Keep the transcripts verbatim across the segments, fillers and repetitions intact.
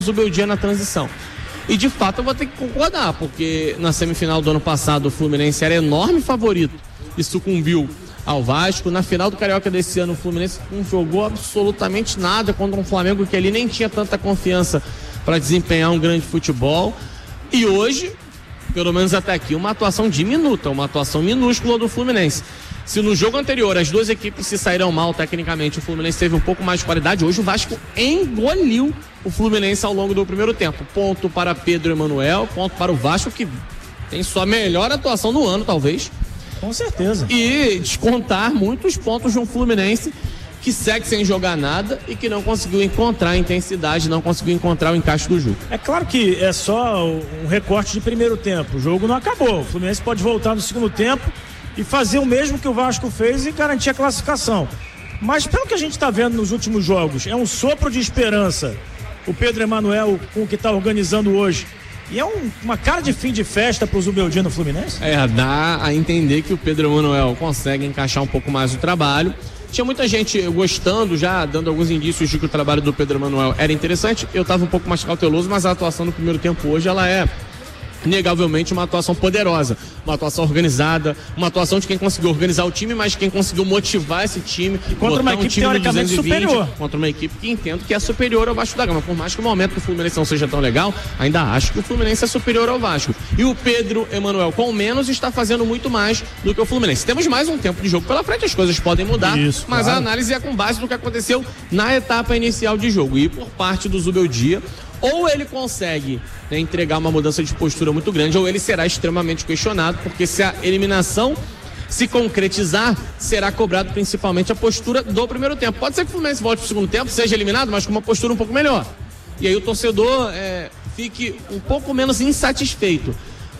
Zubeldia na transição. E de fato eu vou ter que concordar, porque na semifinal do ano passado o Fluminense era enorme favorito e sucumbiu ao Vasco. Na final do Carioca desse ano o Fluminense não jogou absolutamente nada contra um Flamengo que ali nem tinha tanta confiança para desempenhar um grande futebol. E hoje, pelo menos até aqui, uma atuação diminuta, uma atuação minúscula do Fluminense. Se no jogo anterior as duas equipes se saíram mal tecnicamente, o Fluminense teve um pouco mais de qualidade, hoje o Vasco engoliu o Fluminense ao longo do primeiro tempo. Ponto para Pedro Emanuel, ponto para o Vasco, que tem sua melhor atuação do ano, talvez. Com certeza. E descontar muitos pontos de um Fluminense que segue sem jogar nada e que não conseguiu encontrar a intensidade, não conseguiu encontrar o encaixe do jogo. É claro que é só um recorte de primeiro tempo, o jogo não acabou. O Fluminense pode voltar no segundo tempo e fazer o mesmo que o Vasco fez e garantir a classificação. Mas pelo que a gente está vendo nos últimos jogos, é um sopro de esperança o Pedro Emanuel com o que está organizando hoje. E é um, uma cara de fim de festa para o Zubeldia no Fluminense? É, dá a entender que o Pedro Emanuel consegue encaixar um pouco mais o trabalho. Tinha muita gente gostando, já dando alguns indícios de que o trabalho do Pedro Emanuel era interessante. Eu estava um pouco mais cauteloso, mas a atuação no primeiro tempo hoje, ela é inegavelmente uma atuação poderosa, uma atuação organizada, uma atuação de quem conseguiu organizar o time, mas quem conseguiu motivar esse time contra uma um equipe time teoricamente superior, contra uma equipe que entendo que é superior ao Vasco da Gama. Por mais que o momento do Fluminense não seja tão legal, ainda acho que o Fluminense é superior ao Vasco, e o Pedro Emanuel com menos está fazendo muito mais do que o Fluminense. Temos mais um tempo de jogo pela frente, as coisas podem mudar. Isso, mas claro, a análise é com base no que aconteceu na etapa inicial de jogo, e por parte do Zubeldia, ou ele consegue, né, entregar uma mudança de postura muito grande, ou ele será extremamente questionado, porque se a eliminação se concretizar, será cobrado principalmente a postura do primeiro tempo. Pode ser que o Fluminense volte para o segundo tempo, seja eliminado, mas com uma postura um pouco melhor. E aí o torcedor é, fique um pouco menos insatisfeito.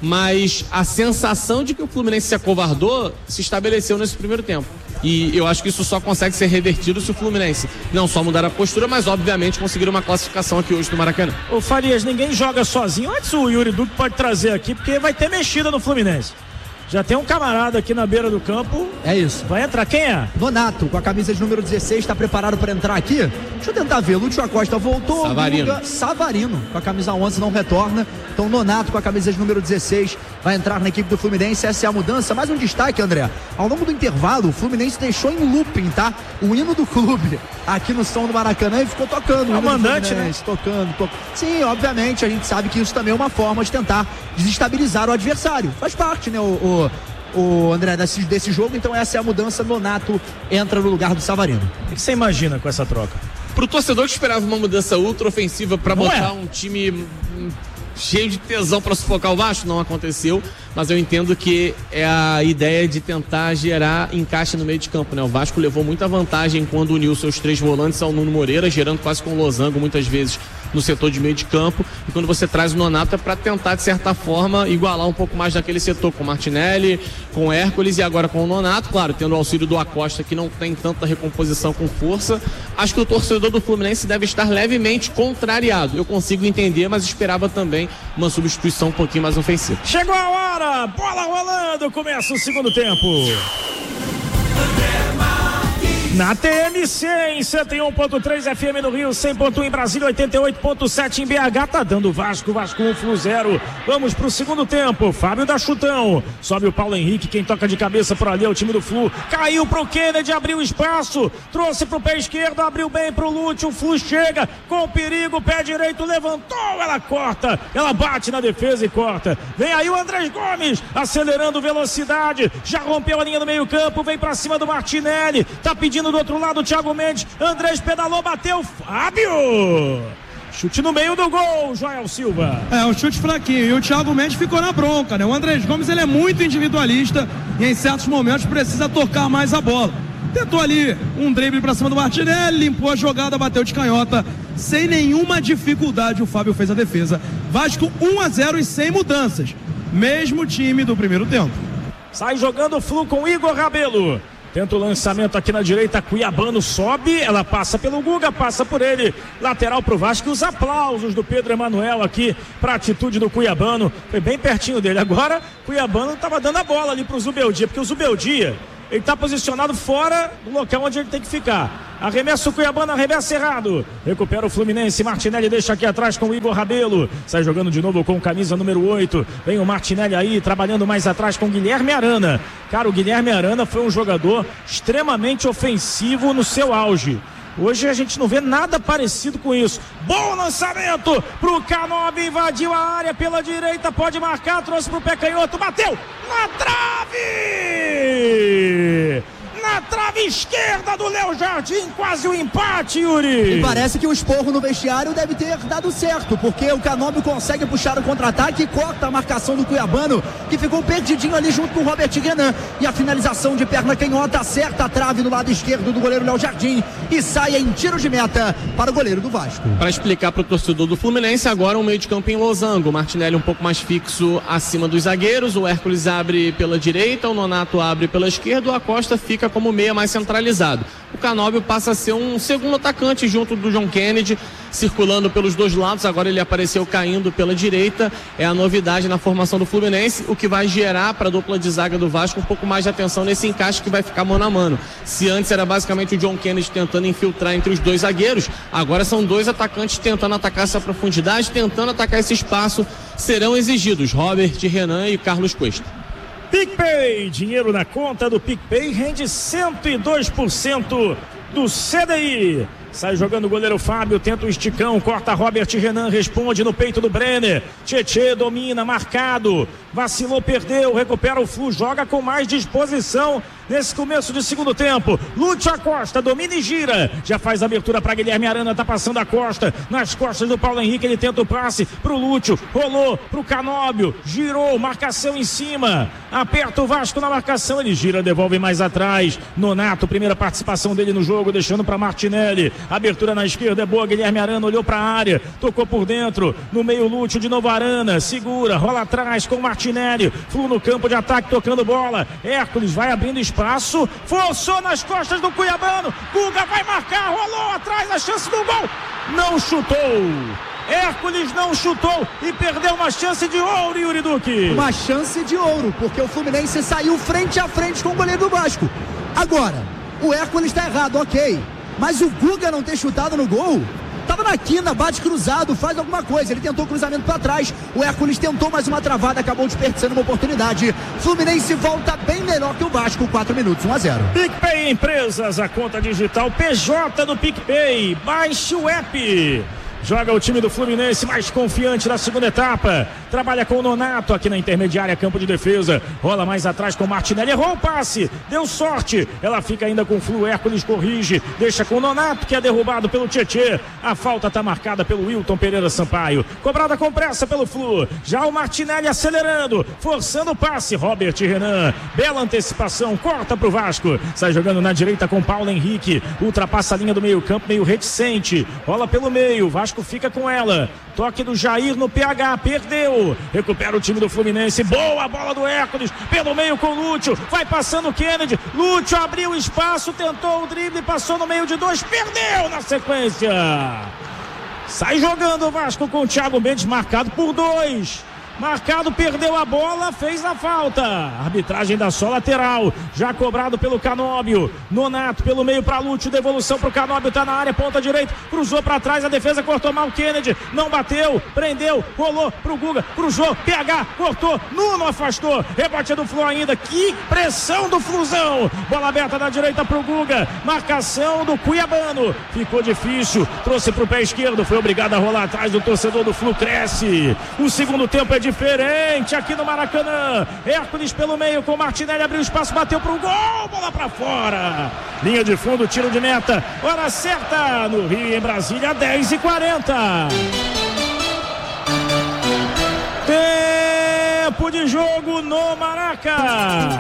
Mas a sensação de que o Fluminense se acovardou se estabeleceu nesse primeiro tempo. E eu acho que isso só consegue ser revertido se o Fluminense não só mudar a postura, mas obviamente conseguir uma classificação aqui hoje no Maracanã. Ô Farias, ninguém joga sozinho. Antes o Yuri Duque pode trazer aqui, porque vai ter mexida no Fluminense. Já tem um camarada aqui na beira do campo. É isso. Vai entrar. Quem é? Nonato, com a camisa de número dezesseis, está preparado para entrar aqui? Deixa eu tentar ver. Lúcio Acosta voltou. Savarino. Guga, Savarino, com a camisa onze, não retorna. Então Nonato, com a camisa de número dezesseis, vai entrar na equipe do Fluminense. Essa é a mudança. Mais um destaque, André. Ao longo do intervalo, o Fluminense deixou em looping, tá? O hino do clube aqui no som do Maracanã e ficou tocando. É o mandante, né? Tocando, tocando. Sim, obviamente, a gente sabe que isso também é uma forma de tentar desestabilizar o adversário. Faz parte, né, o... o... o André, desse, desse jogo. Então essa é a mudança. Nonato entra no lugar do Savarino. O que você imagina com essa troca? Pro torcedor que esperava uma mudança ultra ofensiva para botar é. um time cheio de tesão para sufocar o Vasco, não aconteceu, mas eu entendo que é a ideia de tentar gerar encaixe no meio de campo, né? O Vasco levou muita vantagem quando uniu seus três volantes ao Nuno Moreira, gerando quase com losango muitas vezes no setor de meio de campo, e quando você traz o Nonato é para tentar, de certa forma, igualar um pouco mais daquele setor com o Martinelli, com o Hércules e agora com o Nonato, claro, tendo o auxílio do Acosta, que não tem tanta recomposição com força. Acho que o torcedor do Fluminense deve estar levemente contrariado. Eu consigo entender, mas esperava também uma substituição um pouquinho mais ofensiva. Chegou a hora, bola rolando, começa o segundo tempo. Na T M C, em cento e um ponto três F M no Rio, cem ponto um em Brasília, oitenta e oito ponto sete em B H, tá dando Vasco, Vasco um, Flu zero. Vamos pro segundo tempo, Fábio da Chutão, sobe o Paulo Henrique, quem toca de cabeça por ali é o time do Flu, caiu pro Kennedy, abriu espaço, trouxe pro pé esquerdo, abriu bem pro Lúcio, o Flu chega com perigo, pé direito, levantou, ela corta, ela bate na defesa e corta, vem aí o Andrés Gomes, acelerando velocidade, já rompeu a linha do meio campo, vem pra cima do Martinelli, tá pedindo do outro lado o Thiago Mendes, Andrés pedalou, bateu, Fábio, chute no meio do gol, Joel Silva. É, um chute fraquinho, e o Thiago Mendes ficou na bronca, né? O Andrés Gomes, ele é muito individualista e em certos momentos precisa tocar mais a bola. Tentou ali um drible pra cima do Martinelli, limpou a jogada, bateu de canhota, sem nenhuma dificuldade o Fábio fez a defesa. Vasco um a zero e sem mudanças, mesmo time do primeiro tempo. Sai jogando o Flu com Igor Rabelo. Tenta o lançamento aqui na direita, Cuiabano sobe, ela passa pelo Guga, passa por ele, lateral pro Vasco, e os aplausos do Pedro Emanuel aqui para a atitude do Cuiabano, foi bem pertinho dele. Agora, Cuiabano estava dando a bola ali pro Zubeldia, porque o Zubeldia, ele tá posicionado fora do local onde ele tem que ficar. Arremessa o Cuiabano, arremessa errado. Recupera o Fluminense. Martinelli deixa aqui atrás com o Igor Rabelo. Sai jogando de novo com camisa número oito. Vem o Martinelli aí, trabalhando mais atrás com o Guilherme Arana. Cara, o Guilherme Arana foi um jogador extremamente ofensivo no seu auge. Hoje a gente não vê nada parecido com isso. Bom lançamento pro Canóbio, invadiu a área pela direita, pode marcar, trouxe pro pé canhoto, bateu na trave! Na trave esquerda do Léo Jardim, quase um empate, Yuri. E parece que o esporro no vestiário deve ter dado certo, porque o Canóbio consegue puxar o contra-ataque e corta a marcação do Cuiabano, que ficou perdidinho ali junto com o Robert Renan. E a finalização de perna canhota acerta a trave no lado esquerdo do goleiro Léo Jardim e sai em tiro de meta para o goleiro do Vasco. Para explicar para o torcedor do Fluminense, agora um meio de campo em losango. O Martinelli um pouco mais fixo acima dos zagueiros, o Hércules abre pela direita, o Nonato abre pela esquerda, o Acosta fica como meia mais centralizado. O Canóbio passa a ser um segundo atacante junto do John Kennedy, circulando pelos dois lados. Agora ele apareceu caindo pela direita. É a novidade na formação do Fluminense, o que vai gerar para a dupla de zaga do Vasco um pouco mais de atenção nesse encaixe que vai ficar mano a mano. Se antes era basicamente o John Kennedy tentando infiltrar entre os dois zagueiros, agora são dois atacantes tentando atacar essa profundidade, tentando atacar esse espaço. Serão exigidos Robert Renan e Carlos Cuesta. PicPay, dinheiro na conta do PicPay rende cento e dois por cento do C D I. Sai jogando o goleiro Fábio, tenta o esticão, corta Robert Renan, responde no peito do Brenner. Tietê domina, marcado, vacilou, perdeu, recupera o Flu, joga com mais disposição nesse começo de segundo tempo. Lúcio Acosta, domina e gira, já faz a abertura para Guilherme Arana, tá passando a Costa, nas costas do Paulo Henrique, ele tenta o passe pro Lúcio, rolou pro Canóbio, girou, marcação em cima, aperta o Vasco na marcação, ele gira, devolve mais atrás. Nonato, primeira participação dele no jogo, deixando para Martinelli. Abertura na esquerda é boa, Guilherme Arana olhou para a área, tocou por dentro, no meio Lúcio, de novo Arana, segura, rola atrás com Martinelli, Flu no campo de ataque, tocando bola, Hércules vai abrindo espaço, forçou nas costas do Cuiabano, Guga vai marcar, rolou atrás, a chance do gol, não chutou. Hércules não chutou e perdeu uma chance de ouro, Yuri Duque. Uma chance de ouro, porque o Fluminense saiu frente a frente com o goleiro do Vasco. Agora, o Hércules está errado, ok. Mas o Guga não ter chutado no gol, tava na quina, bate cruzado, faz alguma coisa. Ele tentou cruzamento para trás, o Hércules tentou mais uma travada, acabou desperdiçando uma oportunidade. Fluminense volta bem melhor que o Vasco, quatro minutos, um a zero. PicPay Empresas, a conta digital P J do PicPay, baixe o app. Joga o time do Fluminense mais confiante na segunda etapa. Trabalha com o Nonato aqui na intermediária, campo de defesa. Rola mais atrás com o Martinelli. Errou o passe. Deu sorte. Ela fica ainda com o Flu. Hércules corrige. Deixa com o Nonato, que é derrubado pelo Tietê. A falta está marcada pelo Wilton Pereira Sampaio. Cobrada com pressa pelo Flu. Já o Martinelli acelerando. Forçando o passe. Robert Renan. Bela antecipação. Corta pro Vasco. Sai jogando na direita com Paulo Henrique. Ultrapassa a linha do meio campo, meio reticente. Rola pelo meio. Vasco fica com ela, toque do Jair no P H, perdeu, recupera o time do Fluminense, boa bola do Hércules, pelo meio com o Lúcio, vai passando o Kennedy, Lúcio abriu espaço, tentou o drible, passou no meio de dois, perdeu na sequência, sai jogando o Vasco com o Thiago Mendes, marcado por dois. Marcado, perdeu a bola, fez a falta. Arbitragem da só lateral. Já cobrado pelo Canóbio. Nonato pelo meio para Lúcio. Devolução pro Canóbio, tá na área, ponta direita. Cruzou para trás, a defesa cortou mal o Kennedy. Não bateu, prendeu, rolou pro Guga. Cruzou, P H, cortou. Nuno afastou. Rebote do Flu ainda. Que pressão do Flusão. Bola aberta da direita pro Guga. Marcação do Cuiabano. Ficou difícil. Trouxe pro pé esquerdo. Foi obrigado a rolar atrás do torcedor do Flu. Cresce. O segundo tempo é diferente aqui no Maracanã. Hércules pelo meio com Martinelli, abriu espaço, bateu pro gol, bola pra fora. Linha de fundo, tiro de meta. Hora certa no Rio e em Brasília, dez e quarenta. Tempo de jogo no Maraca.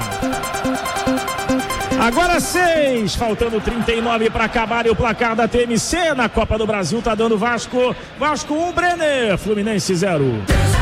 Agora seis, faltando trinta e nove para acabar, e o placar da T M C na Copa do Brasil tá dando Vasco. Vasco um, Brenner, Fluminense zero.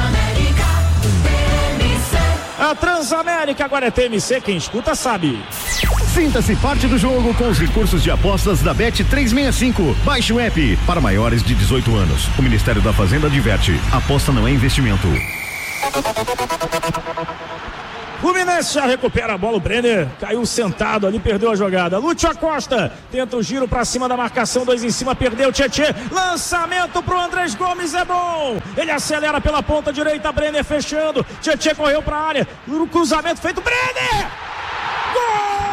A Transamérica agora é T M C, quem escuta sabe. Sinta-se parte do jogo com os recursos de apostas da Bet trezentos e sessenta e cinco. Baixe o app para maiores de dezoito anos. O Ministério da Fazenda adverte: aposta não é investimento. Fluminense já recupera a bola, o Brenner caiu sentado ali, perdeu a jogada. Lúcio Acosta tenta o giro pra cima da marcação, dois em cima, perdeu, Tietê, lançamento pro Andrés Gomes, é bom, ele acelera pela ponta direita, Brenner fechando, Tietê correu pra área, o cruzamento feito, Brenner, gol!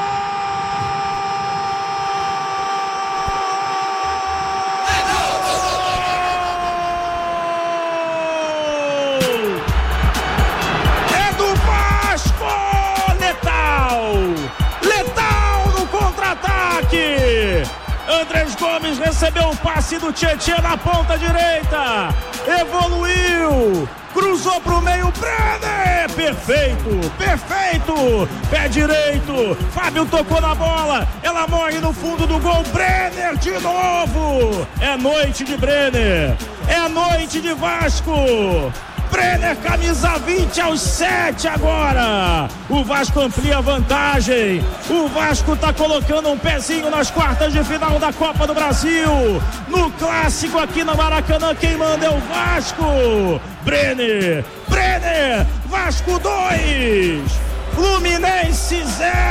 Andrés Gomes recebeu um passe do Tietê na ponta direita, evoluiu, cruzou pro meio, Brenner, perfeito, perfeito, pé direito, Fábio tocou na bola, ela morre no fundo do gol, Brenner de novo, é noite de Brenner, é noite de Vasco. Brenner, camisa vinte aos sete agora. O Vasco amplia a vantagem. O Vasco tá colocando um pezinho nas quartas de final da Copa do Brasil. No clássico aqui no Maracanã, quem manda é o Vasco. Brenner, Brenner, Vasco dois, Fluminense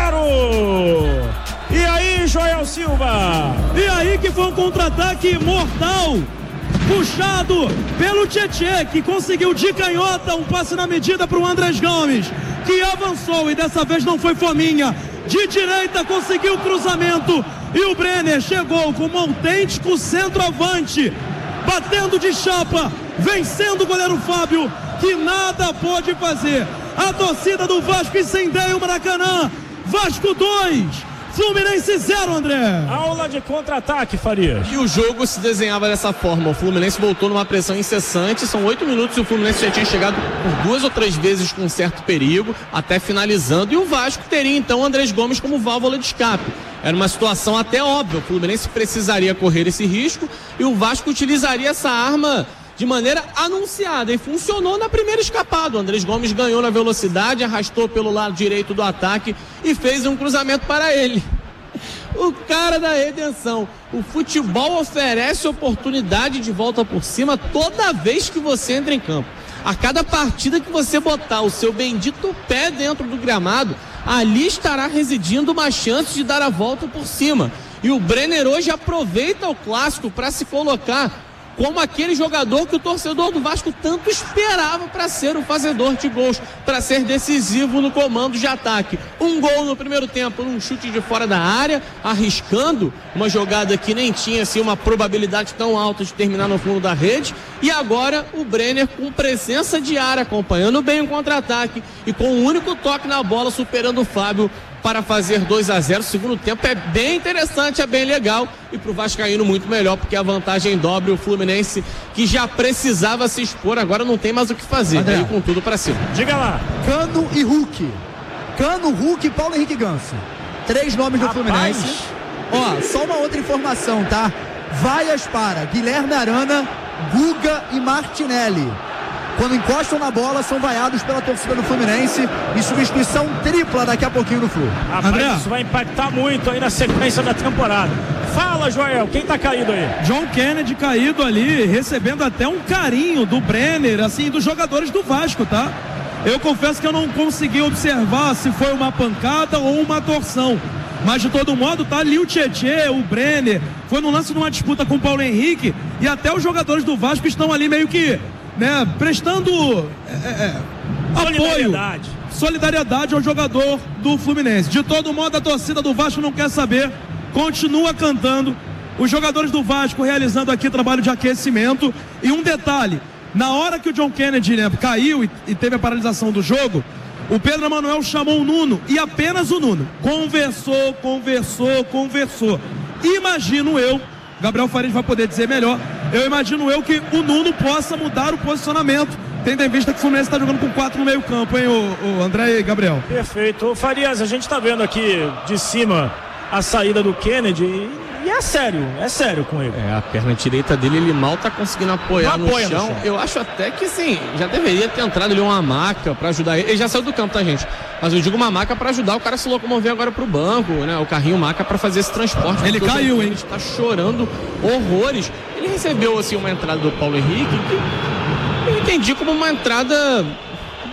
zero. E aí, Joel Silva? E aí que foi um contra-ataque mortal, puxado pelo Tietê, que conseguiu de canhota um passe na medida para o Andrés Gomes, que avançou e dessa vez não foi fominha, de direita conseguiu o cruzamento e o Brenner chegou como autêntico centroavante, batendo de chapa, vencendo o goleiro Fábio, que nada pôde fazer. A torcida do Vasco incendeia o Maracanã. Vasco dois, Fluminense zero, André. Aula de contra-ataque, Farias. E o jogo se desenhava dessa forma. O Fluminense voltou numa pressão incessante. São oito minutos e o Fluminense já tinha chegado por duas ou três vezes com certo perigo, até finalizando. E o Vasco teria então o Andrés Gomes como válvula de escape. Era uma situação até óbvia. O Fluminense precisaria correr esse risco e o Vasco utilizaria essa arma de maneira anunciada, e funcionou na primeira escapada. O Andrés Gomes ganhou na velocidade, arrastou pelo lado direito do ataque e fez um cruzamento para ele. O cara da redenção. O futebol oferece oportunidade de volta por cima toda vez que você entra em campo. A cada partida que você botar o seu bendito pé dentro do gramado, ali estará residindo uma chance de dar a volta por cima. E o Brenner hoje aproveita o clássico para se colocar como aquele jogador que o torcedor do Vasco tanto esperava para ser o fazedor de gols, para ser decisivo no comando de ataque. Um gol no primeiro tempo, num chute de fora da área, arriscando uma jogada que nem tinha assim, uma probabilidade tão alta de terminar no fundo da rede. E agora o Brenner com presença de área, acompanhando bem o contra-ataque e com um único toque na bola, superando o Fábio para fazer dois a zero. O segundo tempo é bem interessante, é bem legal, e pro Vascaíno muito melhor, porque a vantagem dobra. O Fluminense, que já precisava se expor, agora não tem mais o que fazer, veio com tudo para cima. Diga lá. Cano e Hulk. Cano, Hulk e Paulo Henrique Ganso. Três nomes do Rapaz. Fluminense. Ó, só uma outra informação, tá? Vaias para Guilherme Arana, Guga e Martinelli. Quando encostam na bola, são vaiados pela torcida do Fluminense, e substituição tripla daqui a pouquinho no Flu. Rapaz, André, isso vai impactar muito aí na sequência da temporada. Fala, Joel, quem tá caído aí? John Kennedy caído ali, recebendo até um carinho do Brenner, assim, dos jogadores do Vasco, tá? Eu confesso que eu não consegui observar se foi uma pancada ou uma torção, mas de todo modo tá ali o Tietê, o Brenner, foi no lance de uma disputa com o Paulo Henrique, e até os jogadores do Vasco estão ali meio que, né, prestando é, é, Solidariedade. apoio, solidariedade ao jogador do Fluminense. De todo modo, a torcida do Vasco não quer saber, continua cantando. Os jogadores do Vasco realizando aqui trabalho de aquecimento. E um detalhe, na hora que o John Kennedy, né, caiu e, e teve a paralisação do jogo, o Pedro Emanuel chamou o Nuno, e apenas o Nuno conversou, conversou, conversou. Imagino eu, Gabriel Farias vai poder dizer melhor, eu imagino eu que o Nuno possa mudar o posicionamento, tendo em vista que o Fluminense está jogando com quatro no meio campo, hein, o, o André e Gabriel. Perfeito. Ô, Farias, a gente tá vendo aqui de cima a saída do Kennedy e, e é sério, é sério com ele. É, a perna direita dele, ele mal tá conseguindo apoiar no apoia no chão. chão. Eu acho até que sim, já deveria ter entrado ali uma maca para ajudar ele. Ele já saiu do campo, tá, gente? Mas eu digo uma maca para ajudar o cara a se locomover agora pro banco, né? O carrinho maca para fazer esse transporte. Ele caiu, hein? Ele tá chorando horrores. Ele recebeu, assim, uma entrada do Paulo Henrique que eu entendi como uma entrada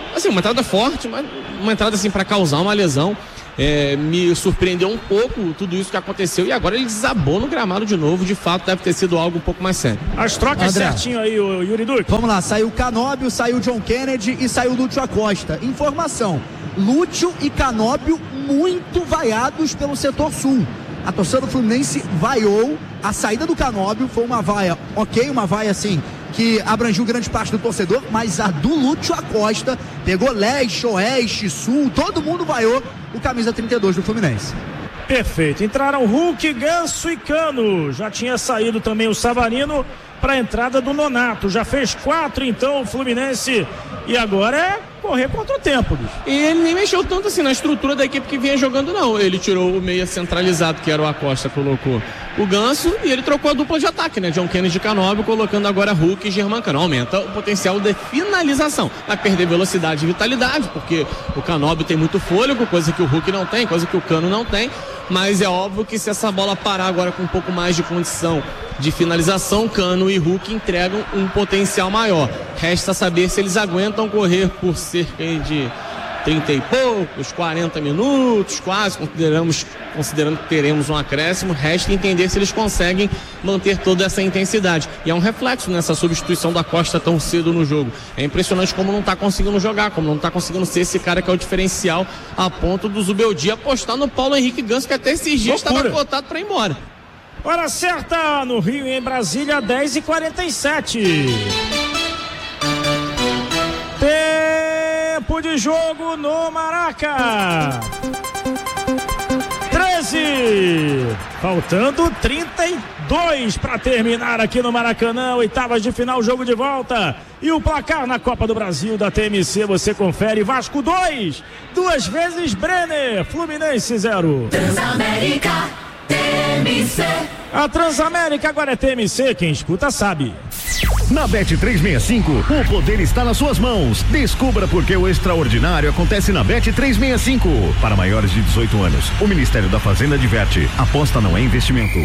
assim, uma entrada forte, mas uma entrada assim para causar uma lesão. É, me surpreendeu um pouco tudo isso que aconteceu e agora ele desabou no gramado de novo. De fato, deve ter sido algo um pouco mais sério. As trocas André, certinho aí, o Yuri Duque. Vamos lá, saiu o Canóbio, saiu o John Kennedy e saiu o Lúcio Acosta. Informação: Lúcio e Canóbio muito vaiados pelo setor sul. A torcida do Fluminense vaiou. A saída do Canóbio foi uma vaia, ok, uma vaia assim, que abrangiu grande parte do torcedor, mas a do Lúcio Acosta pegou leste, oeste, sul, todo mundo vaiou o camisa trinta e dois do Fluminense. Perfeito, entraram Hulk, Ganso e Cano. Já tinha saído também o Savarino para a entrada do Nonato. Já fez quatro então o Fluminense e agora é correr contra o tempo, bicho. E ele nem mexeu tanto assim na estrutura da equipe que vinha jogando, não. Ele tirou o meia centralizado, que era o Acosta, colocou o Ganso e ele trocou a dupla de ataque, né? John Kennedy e Canóbio, colocando agora Hulk e Germancano. Aumenta o potencial de finalização. Vai perder velocidade e vitalidade, porque o Canóbio tem muito fôlego, coisa que o Hulk não tem, coisa que o Cano não tem. Mas é óbvio que se essa bola parar agora com um pouco mais de condição de finalização, Cano e Hulk entregam um potencial maior. Resta saber se eles aguentam correr por cerca de trinta e poucos, quarenta minutos, quase, consideramos, considerando que teremos um acréscimo. Resta entender se eles conseguem manter toda essa intensidade. E é um reflexo nessa substituição da Costa tão cedo no jogo. É impressionante como não está conseguindo jogar, como não está conseguindo ser esse cara que é o diferencial, a ponto do Zubeldia apostar no Paulo Henrique Ganso, que até esses dias estava cotado para ir embora. Hora certa no Rio e em Brasília, dez e quarenta e sete. Tempo de jogo no Maraca. treze. Faltando trinta e dois para terminar aqui no Maracanã. Oitavas de final, jogo de volta. E o placar na Copa do Brasil da T M C, você confere. Vasco dois. Duas vezes Brenner. Fluminense zero. Transamérica. T M C. A Transamérica agora é T M C, quem escuta sabe. Na Bet trezentos e sessenta e cinco, o poder está nas suas mãos. Descubra por que o extraordinário acontece na Bet trezentos e sessenta e cinco. Para maiores de dezoito anos, o Ministério da Fazenda adverte: aposta não é investimento.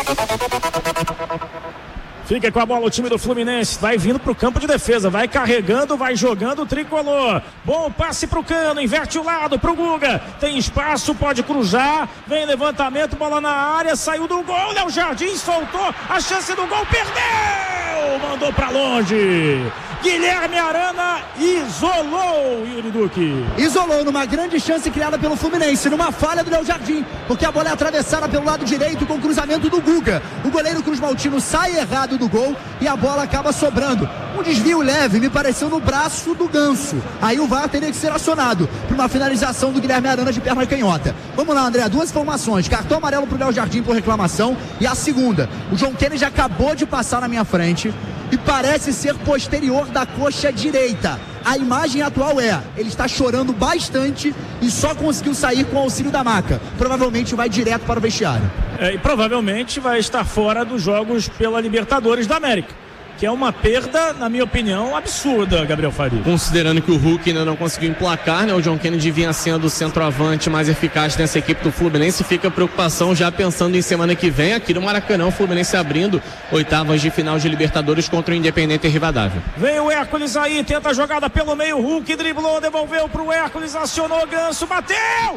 Fica com a bola o time do Fluminense, vai vindo pro campo de defesa, vai carregando, vai jogando o tricolor. Bom passe pro Cano, inverte o lado pro Guga, tem espaço, pode cruzar, vem levantamento, bola na área, saiu do gol, Léo Jardim soltou, a chance do gol, perdeu, mandou pra longe. Guilherme Arana isolou Yuri Duque. Isolou numa grande chance criada pelo Fluminense, numa falha do Léo Jardim, porque a bola é atravessada pelo lado direito com o cruzamento do Guga. O goleiro Cruz Maltino sai errado do gol e a bola acaba sobrando. Um desvio leve, me pareceu no braço do Ganso. Aí o V A R teria que ser acionado para uma finalização do Guilherme Arana de perna canhota. Vamos lá, André, duas informações. Cartão amarelo pro Léo Jardim por reclamação. E a segunda, o John Kennedy acabou de passar na minha frente e parece ser posterior da coxa direita. A imagem atual é, ele está chorando bastante e só conseguiu sair com o auxílio da maca. Provavelmente vai direto para o vestiário. É, e provavelmente vai estar fora dos jogos pela Libertadores da América, que é uma perda, na minha opinião, absurda, Gabriel Faria. Considerando que o Hulk ainda não conseguiu emplacar, né? O John Kennedy vinha sendo o centroavante mais eficaz nessa equipe do Fluminense. Fica a preocupação já pensando em semana que vem aqui no Maracanã, o Fluminense abrindo oitavas de final de Libertadores contra o Independente Rivadavia. Vem o Hércules aí, tenta a jogada pelo meio, Hulk driblou, devolveu pro Hércules, acionou Ganso, bateu!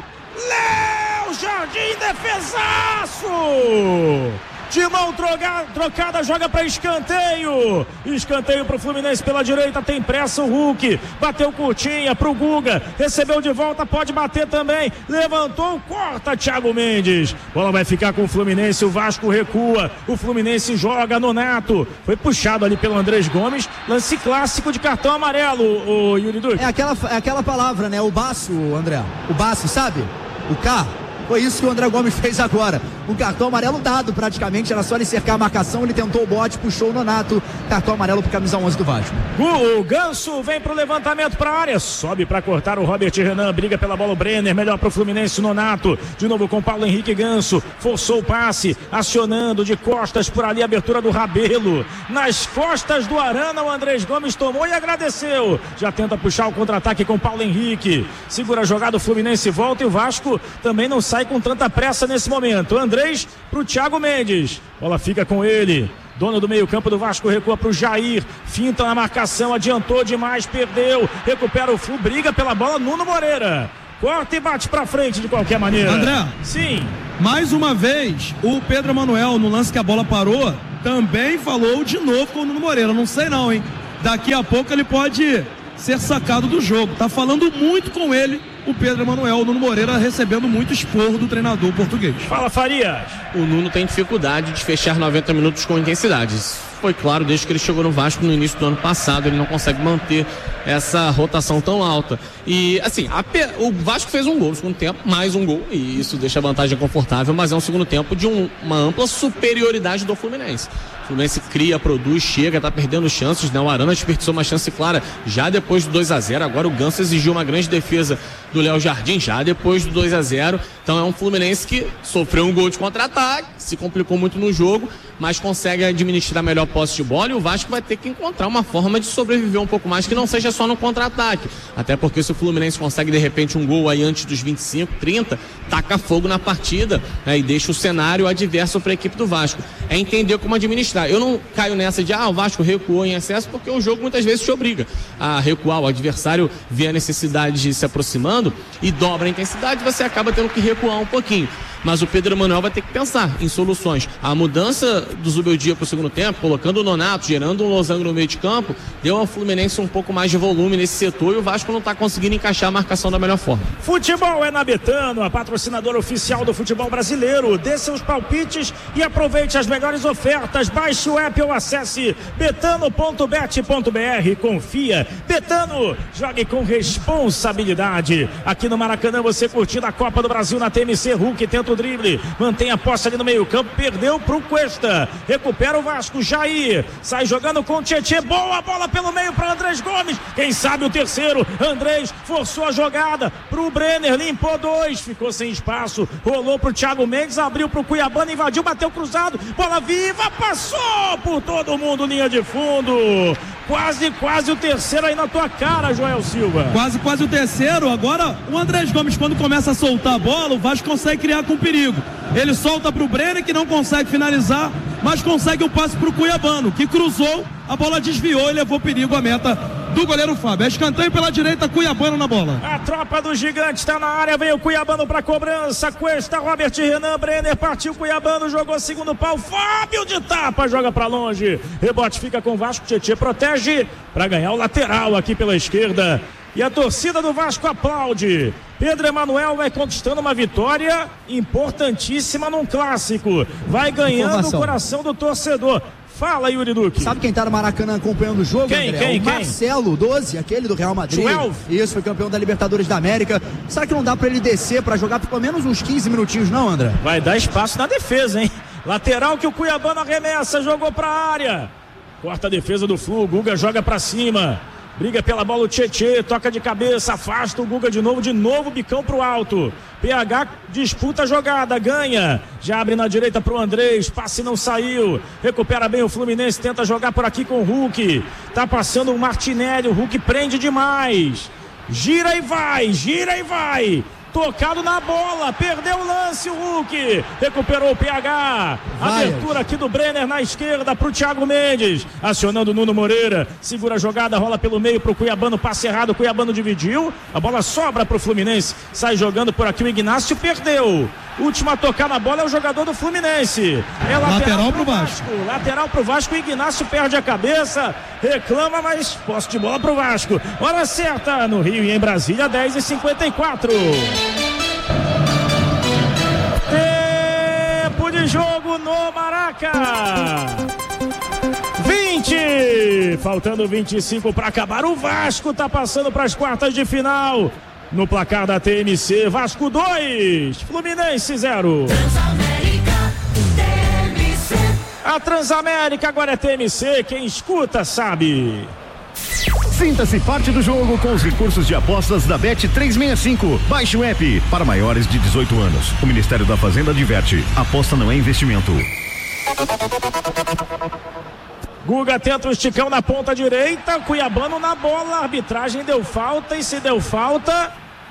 Léo Jardim, defesaço! De mão troca, trocada, joga para escanteio. Escanteio para o Fluminense pela direita, tem pressa o Hulk. Bateu curtinha para o Guga. Recebeu de volta, pode bater também. Levantou, corta Thiago Mendes. Bola vai ficar com o Fluminense, o Vasco recua. O Fluminense joga Nonato. Foi puxado ali pelo Andrés Gomes. Lance clássico de cartão amarelo, o Yuri Duque. É aquela, é aquela palavra, né? O baço, André. O baço, sabe? O K. Foi isso que o André Gomes fez agora. Um cartão amarelo dado praticamente, era só ele cercar a marcação, ele tentou o bote, puxou o Nonato. Cartão amarelo pro camisa onze do Vasco. O Ganso vem pro levantamento pra área, sobe pra cortar o Robert Renan, briga pela bola o Brenner, melhor pro Fluminense o Nonato. De novo com Paulo Henrique Ganso, forçou o passe, acionando de costas por ali, abertura do Rabelo. Nas costas do Arana, o Andrés Gomes tomou e agradeceu. Já tenta puxar o contra-ataque com Paulo Henrique. Segura a jogada, o Fluminense volta e o Vasco também não se sai com tanta pressa nesse momento. Andrés pro Thiago Mendes. Bola fica com ele. Dono do meio campo do Vasco recua pro Jair. Finta na marcação, adiantou demais, perdeu. Recupera o Flu, briga pela bola, Nuno Moreira. Corta e bate pra frente de qualquer maneira. André. Sim. Mais uma vez, o Pedro Emanuel, no lance que a bola parou, também falou de novo com o Nuno Moreira. Não sei não, hein? Daqui a pouco ele pode ser sacado do jogo. Tá falando muito com ele o Pedro Emanuel, o Nuno Moreira recebendo muito esporro do treinador português. Fala, Farias. O Nuno tem dificuldade de fechar noventa minutos com intensidade. Isso foi claro desde que ele chegou no Vasco no início do ano passado. Ele não consegue manter essa rotação tão alta. E assim, a, o Vasco fez um gol no segundo tempo, mais um gol, e isso deixa a vantagem confortável, mas é um segundo tempo de um, uma ampla superioridade do Fluminense. O Fluminense cria, produz, chega, tá perdendo chances, né? O Arana desperdiçou uma chance clara já depois do dois a zero. Agora o Ganso exigiu uma grande defesa do Léo Jardim já depois do dois a zero. Então é um Fluminense que sofreu um gol de contra-ataque, se complicou muito no jogo, mas consegue administrar melhor posse de bola, e o Vasco vai ter que encontrar uma forma de sobreviver um pouco mais, que não seja só no contra-ataque. Até porque se o Fluminense consegue de repente um gol aí antes dos vinte e cinco, trinta, taca fogo na partida, né, e deixa o cenário adverso para a equipe do Vasco. É entender como administrar. Eu não caio nessa de, ah, o Vasco recuou em excesso, porque o jogo muitas vezes te obriga a recuar. O adversário vê a necessidade de se aproximando e dobra a intensidade, você acaba tendo que recuar um pouquinho. Mas o Pedro Emanuel vai ter que pensar em soluções. A mudança do Zubeldia para o segundo tempo, colocando o Nonato, gerando um losango no meio de campo, deu ao Fluminense um pouco mais de volume nesse setor, e o Vasco não está conseguindo encaixar a marcação da melhor forma. Futebol é na Betano, a patrocinadora oficial do futebol brasileiro. Dê seus palpites e aproveite as melhores ofertas. Baixe o app ou acesse betano ponto bet ponto br. Confia. Betano, jogue com responsabilidade. Aqui no Maracanã, você curtindo a Copa do Brasil na T M C. Hulk tenta o drible, mantém a posse ali no meio campo, perdeu pro Cuesta, recupera o Vasco, Jair, sai jogando com o Tietê, boa bola pelo meio para Andrés Gomes, quem sabe o terceiro. Andrés forçou a jogada pro Brenner, limpou dois, ficou sem espaço, rolou pro Thiago Mendes, abriu pro Cuiabano, invadiu, bateu cruzado, bola viva, passou por todo mundo, linha de fundo, quase, quase o terceiro aí na tua cara, Joel Silva. Quase, quase o terceiro. Agora o Andrés Gomes, quando começa a soltar a bola, o Vasco consegue criar com perigo. Ele solta pro Brenner, que não consegue finalizar, mas consegue o passe pro Cuiabano, que cruzou, a bola desviou e levou perigo à meta do goleiro Fábio. É escanteio pela direita, Cuiabano na bola. A tropa do gigante está na área, veio o Cuiabano pra cobrança, Cuesta, Robert Renan, Brenner, partiu Cuiabano, jogou segundo pau, Fábio de tapa, joga pra longe, rebote fica com o Vasco, Tietê protege pra ganhar o lateral aqui pela esquerda. E a torcida do Vasco aplaude. Pedro Emanuel vai conquistando uma vitória importantíssima num clássico. Vai ganhando Informação. o coração do torcedor. Fala, Yuri Duque. Sabe quem tá no Maracanã acompanhando o jogo, quem, André? Quem, o quem? Marcelo, doze, aquele do Real Madrid. doze? Isso, foi campeão da Libertadores da América. Será que não dá pra ele descer pra jogar pelo menos uns quinze minutinhos, não, André? Vai dar espaço na defesa, hein? Lateral que o Cuiabano arremessa, jogou pra área. Corta a defesa do Flu, Guga joga pra cima. Briga pela bola o Tietê, toca de cabeça, afasta o Guga de novo, de novo bicão pro alto. P H disputa a jogada, ganha. Já abre na direita pro Andrés, passe não saiu. Recupera bem o Fluminense, tenta jogar por aqui com o Hulk. Tá passando o Martinelli, o Hulk prende demais. Gira e vai, gira e vai. Tocado na bola, perdeu o lance o Hulk, recuperou o P H, Vai. Abertura aqui do Brenner na esquerda pro Thiago Mendes, acionando o Nuno Moreira, segura a jogada, rola pelo meio pro Cuiabano, passe errado, o Cuiabano dividiu, a bola sobra pro Fluminense, sai jogando por aqui o Ignacio, perdeu, último a tocar na bola é o jogador do Fluminense, é lateral, lateral pro Vasco. Vasco, lateral pro Vasco, o Ignacio perde a cabeça, reclama, mas posse de bola pro Vasco, hora certa no Rio e em Brasília, dez e cinquenta e quatro. Tempo de jogo no Maraca. vinte, faltando vinte e cinco para acabar. O Vasco tá passando para as quartas de final. No placar da T M C, Vasco dois, Fluminense zero. Transamérica, T M C. A Transamérica agora é T M C, quem escuta sabe. Sinta-se parte do jogo com os recursos de apostas da Bet trezentos e sessenta e cinco. Baixe o app para maiores de dezoito anos. O Ministério da Fazenda adverte: aposta não é investimento. Guga tenta o esticão na ponta direita, Cuiabano na bola, a arbitragem deu falta, e se deu falta,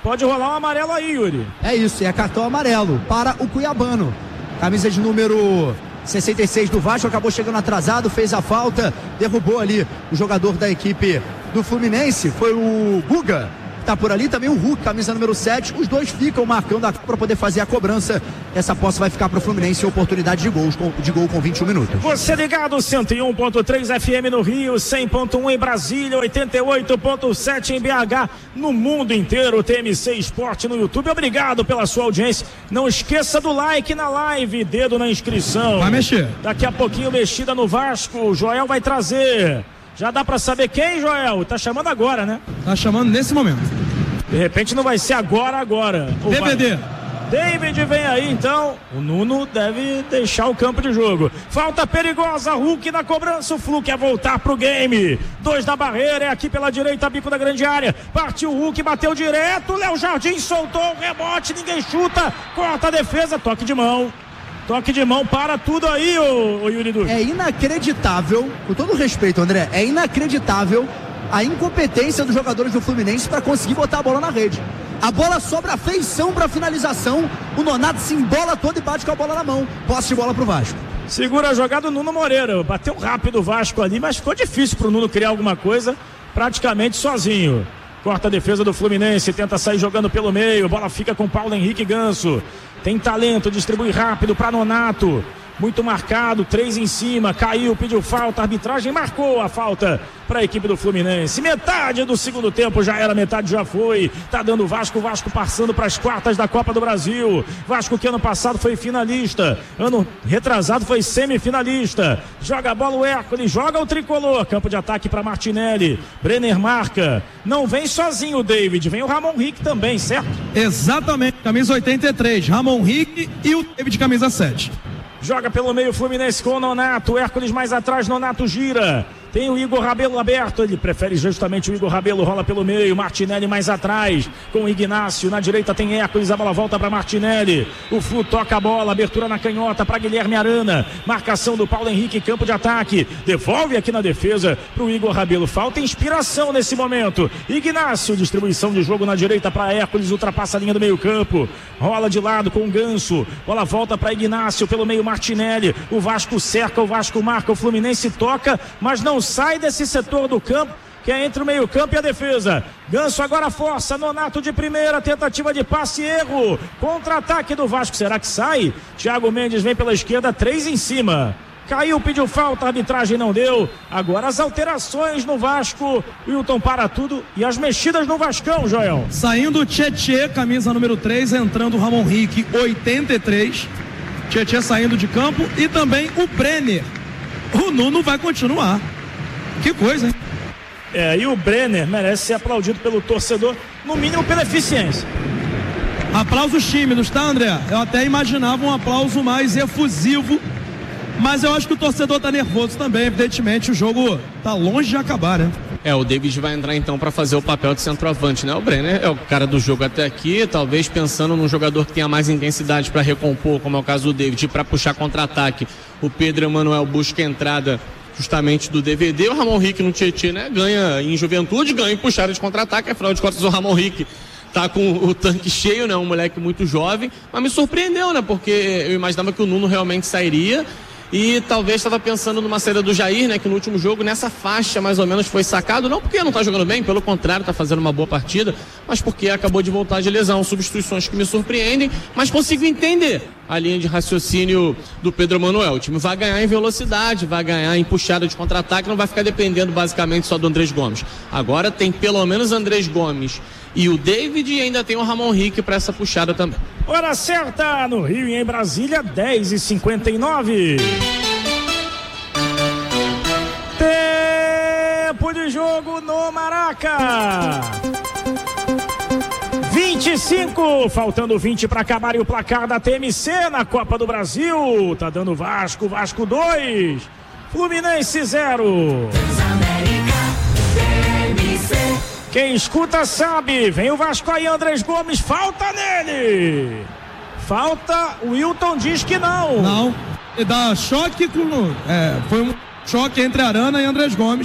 Pode rolar um amarelo aí, Yuri. É isso, é cartão amarelo para o cuiabano. Camisa de número sessenta e seis do Vasco, acabou chegando atrasado, fez a falta, derrubou ali o jogador da equipe do Fluminense, foi o Guga. Tá por ali também o Hulk, camisa número sete. Os dois ficam marcando para poder fazer a cobrança. Essa posse vai ficar para o Fluminense em oportunidade de, gols, de gol com vinte e um minutos. Você ligado, cento e um ponto três F M no Rio, cem ponto um em Brasília, oitenta e oito ponto sete em B H, no mundo inteiro. T M C Esporte no YouTube. Obrigado pela sua audiência. Não esqueça do like na live, dedo na inscrição. Vai mexer. Daqui a pouquinho mexida no Vasco. O Joel vai trazer. Já dá pra saber quem, Joel? Tá chamando agora, né? Tá chamando nesse momento. De repente não vai ser agora, agora. D V D. Vai... David vem aí, então. O Nuno deve deixar o campo de jogo. Falta perigosa, Hulk na cobrança. O Flu quer voltar pro game. Dois na barreira, é aqui pela direita, bico da grande área. Partiu o Hulk, bateu direto. Léo Jardim soltou o rebote, ninguém chuta. Corta a defesa, toque de mão. Toque de mão, para tudo aí, ô, ô Yuri Duque. É inacreditável, com todo respeito, André, é inacreditável a incompetência dos jogadores do Fluminense para conseguir botar a bola na rede. A bola sobra a feição para finalização, o Nonato se embola todo e bate com a bola na mão. Posse de bola pro Vasco. Segura a jogada o Nuno Moreira, bateu rápido o Vasco ali, mas ficou difícil pro Nuno criar alguma coisa, praticamente sozinho. Corta a defesa do Fluminense, tenta sair jogando pelo meio, bola fica com Paulo Henrique Ganso. Tem talento, distribui rápido para Nonato. Muito marcado, três em cima, caiu, pediu falta, a arbitragem marcou a falta para a equipe do Fluminense. Metade do segundo tempo já era, metade já foi. Tá dando o Vasco, o Vasco passando para as quartas da Copa do Brasil. Vasco que ano passado foi finalista, ano retrasado foi semifinalista. Joga a bola o Hércules, joga o tricolor. Campo de ataque para Martinelli. Brenner marca. Não vem sozinho o David, vem o Ramon Rick também, certo? Exatamente, camisa oitenta e três, Ramon Rick e o David camisa sete. Joga pelo meio Fluminense com o Nonato, Hércules mais atrás, Nonato gira. Tem o Igor Rabelo aberto, ele prefere justamente o Igor Rabelo, rola pelo meio, Martinelli mais atrás, com o Ignácio, na direita tem Hércules, a bola volta para Martinelli, o Flu toca a bola, abertura na canhota para Guilherme Arana, marcação do Paulo Henrique, campo de ataque, devolve aqui na defesa para o Igor Rabelo, falta inspiração nesse momento, Ignácio, distribuição de jogo na direita para Hércules, ultrapassa a linha do meio campo, rola de lado com o Ganso, bola volta para Ignácio, pelo meio Martinelli, o Vasco cerca, o Vasco marca, o Fluminense toca, mas não sai desse setor do campo, que é entre o meio campo e a defesa. Ganso agora força, Nonato de primeira, tentativa de passe, erro, contra-ataque do Vasco, será que sai? Thiago Mendes vem pela esquerda, três em cima, caiu, pediu falta, a arbitragem não deu. Agora as alterações no Vasco, Wilton para tudo e as mexidas no Vascão, Joel. Saindo o Tietê, camisa número três, entrando o Ramon Rick, oitenta e três, Tietê saindo de campo e também o Brenner. O Nuno vai continuar. Que coisa, hein? É, e o Brenner merece ser aplaudido pelo torcedor, no mínimo pela eficiência. Aplausos tímidos, tá, André? Eu até imaginava um aplauso mais efusivo, mas eu acho que o torcedor tá nervoso também, evidentemente o jogo tá longe de acabar, né? É, o David vai entrar então para fazer o papel de centroavante, né? O Brenner é o cara do jogo até aqui, talvez pensando num jogador que tenha mais intensidade para recompor, como é o caso do David, para puxar contra-ataque. O Pedro Emanuel busca a entrada justamente do D V D, o Ramon Rick no Tietê, né? Ganha em juventude, ganha em puxada de contra-ataque, afinal de contas o Ramon Rick tá com o tanque cheio, né? Um moleque muito jovem, mas me surpreendeu, né? Porque eu imaginava que o Nuno realmente sairia e talvez estava pensando numa saída do Jair, né? Que no último jogo, nessa faixa mais ou menos foi sacado, não porque não tá jogando bem, pelo contrário, tá fazendo uma boa partida, mas porque acabou de voltar de lesão, substituições que me surpreendem, mas consigo entender a linha de raciocínio do Pedro Emanuel. O time vai ganhar em velocidade, vai ganhar em puxada de contra-ataque, não vai ficar dependendo basicamente só do Andrés Gomes. Agora tem pelo menos Andrés Gomes e o David e ainda tem o Ramon Rick para essa puxada também. Hora certa no Rio e em Brasília, dez e cinquenta e nove. Tempo de jogo no Maraca. vinte e cinco, faltando vinte para acabar e o placar da T M C na Copa do Brasil. Tá dando Vasco, Vasco dois, Fluminense zero. Quem escuta sabe, vem o Vasco aí, Andrés Gomes, falta nele. Falta, o Wilton diz que não. Não, e dá choque com, é, foi um choque entre Arana e Andrés Gomes.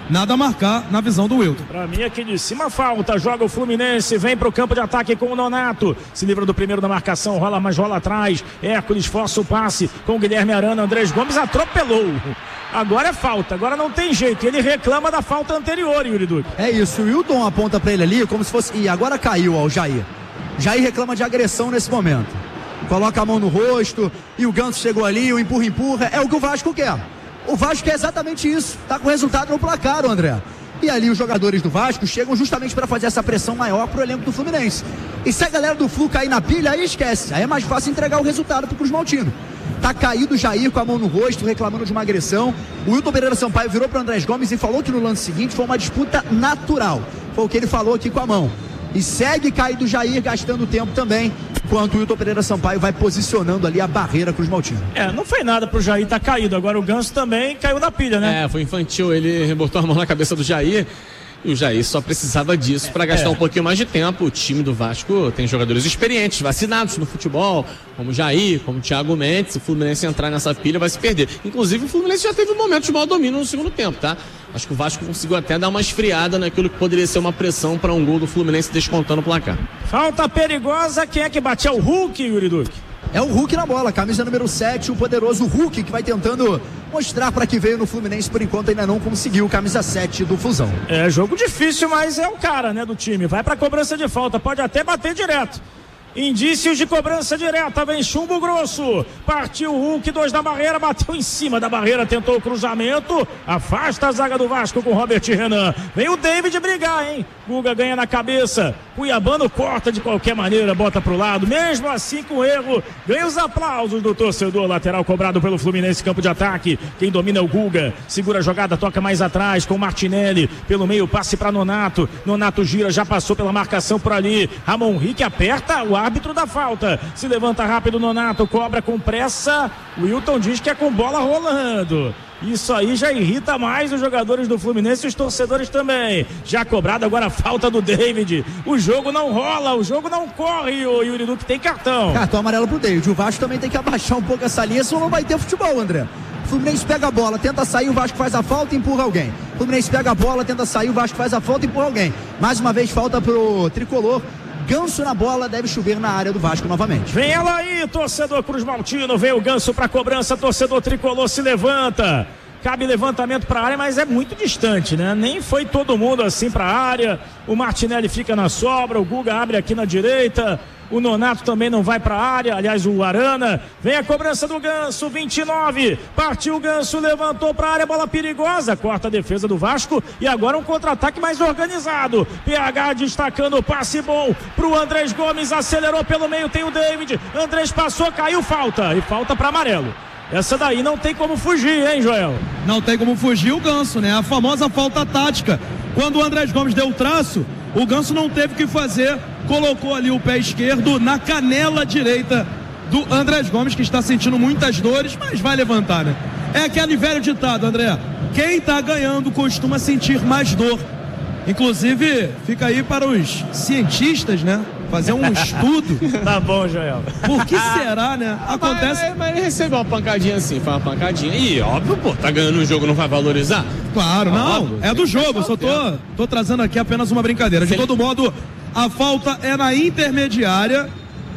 nada a marcar na visão do Wilton. Pra mim aqui de cima falta, joga o Fluminense, vem pro campo de ataque com o Nonato, se livra do primeiro da marcação, rola mais, rola atrás, Hércules força o passe com o Guilherme Arana, Andrés Gomes atropelou. Agora é falta, agora não tem jeito, ele reclama da falta anterior, Yuri Duque. É isso, o Wilton aponta pra ele ali como se fosse, e agora caiu, ó, o Jair. Jair reclama de agressão nesse momento. Coloca a mão no rosto, e o Ganso chegou ali, o empurra, empurra, é o que o Vasco quer. O Vasco quer exatamente isso, tá com o resultado no placar, André. E ali os jogadores do Vasco chegam justamente para fazer essa pressão maior pro elenco do Fluminense. E se a galera do Flu cair na pilha, aí esquece, aí é mais fácil entregar o resultado pro Cruz Maltino. Tá caído o Jair com a mão no rosto, reclamando de uma agressão. O Wilton Pereira Sampaio virou para Andrés Gomes e falou que no lance seguinte foi uma disputa natural. Foi o que ele falou aqui com a mão. E segue caído o Jair, gastando tempo também, enquanto o Wilton Pereira Sampaio vai posicionando ali a barreira Cruz Maltino. É, não foi nada pro Jair tá caído, agora o Ganso também caiu na pilha, né? É, foi infantil, ele botou a mão na cabeça do Jair. E o Jair só precisava disso para gastar é. um pouquinho mais de tempo. O time do Vasco tem jogadores experientes, vacinados no futebol, como o Jair, como o Thiago Mendes. Se o Fluminense entrar nessa pilha, vai se perder. Inclusive, o Fluminense já teve um momento de mau domínio no segundo tempo, tá? Acho que o Vasco conseguiu até dar uma esfriada naquilo que poderia ser uma pressão para um gol do Fluminense descontando o placar. Falta perigosa, quem é que bateu? O Hulk, Yuri Duque? É o Hulk na bola, camisa número sete, o poderoso Hulk, que vai tentando mostrar para que veio no Fluminense, por enquanto ainda não conseguiu, camisa sete do Flusão. É jogo difícil, mas é o cara, né, do time, vai pra cobrança de falta, pode até bater direto. Indícios de cobrança direta, vem chumbo grosso, partiu o Hulk, dois da barreira, bateu em cima da barreira, tentou o cruzamento, afasta a zaga do Vasco com Robert Renan, vem o David brigar, hein, Guga ganha na cabeça, Cuiabano corta de qualquer maneira, bota pro lado, mesmo assim com erro, ganha os aplausos do torcedor, lateral cobrado pelo Fluminense, campo de ataque, quem domina é o Guga, segura a jogada, toca mais atrás com o Martinelli, pelo meio passe pra Nonato, Nonato gira, já passou pela marcação por ali, Ramon Rick aperta o árbitro da falta, se levanta rápido Nonato, cobra com pressa, o Wilton diz que é com bola rolando. Isso aí já irrita mais os jogadores do Fluminense e os torcedores também. Já cobrado agora a falta do David. O jogo não rola, o jogo não corre. O Yuri Duque tem cartão. Cartão amarelo pro David. O Vasco também tem que abaixar um pouco essa linha, senão não vai ter futebol, André. O Fluminense pega a bola, tenta sair, o Vasco faz a falta e empurra alguém. O Fluminense pega a bola, tenta sair, o Vasco faz a falta e empurra alguém. Mais uma vez falta pro tricolor. Ganso na bola, deve chover na área do Vasco novamente. Vem ela aí, torcedor Cruz Maltino, vem o Ganso pra cobrança, torcedor tricolor se levanta. Cabe levantamento para a área, mas é muito distante, né? Nem foi todo mundo assim para a área. O Martinelli fica na sobra, o Guga abre aqui na direita. O Nonato também não vai para a área, aliás o Arana, vem a cobrança do Ganso, vinte e nove, partiu o Ganso, levantou para a área, bola perigosa, corta a defesa do Vasco e agora um contra-ataque mais organizado, P H destacando o passe bom pro Andrés Gomes, acelerou pelo meio, tem o David, Andrés passou, caiu, falta, e falta para amarelo. Essa daí não tem como fugir, hein, Joel? Não tem como fugir o Ganso, né? A famosa falta tática. Quando o Andrés Gomes deu o traço, o Ganso não teve o que fazer, colocou ali o pé esquerdo na canela direita do Andrés Gomes, que está sentindo muitas dores, mas vai levantar, né? É aquele velho ditado, André, quem tá ganhando costuma sentir mais dor. Inclusive, fica aí para os cientistas, né? Fazer um estudo. Tá bom, Joel. Por que será, né? Acontece. Mas, mas ele recebeu uma pancadinha assim, foi uma pancadinha. E óbvio, pô, tá ganhando um jogo, não vai valorizar? Claro, não. Óbvio, é do jogo, só tô, tô trazendo aqui apenas uma brincadeira. De todo modo, a falta é na intermediária.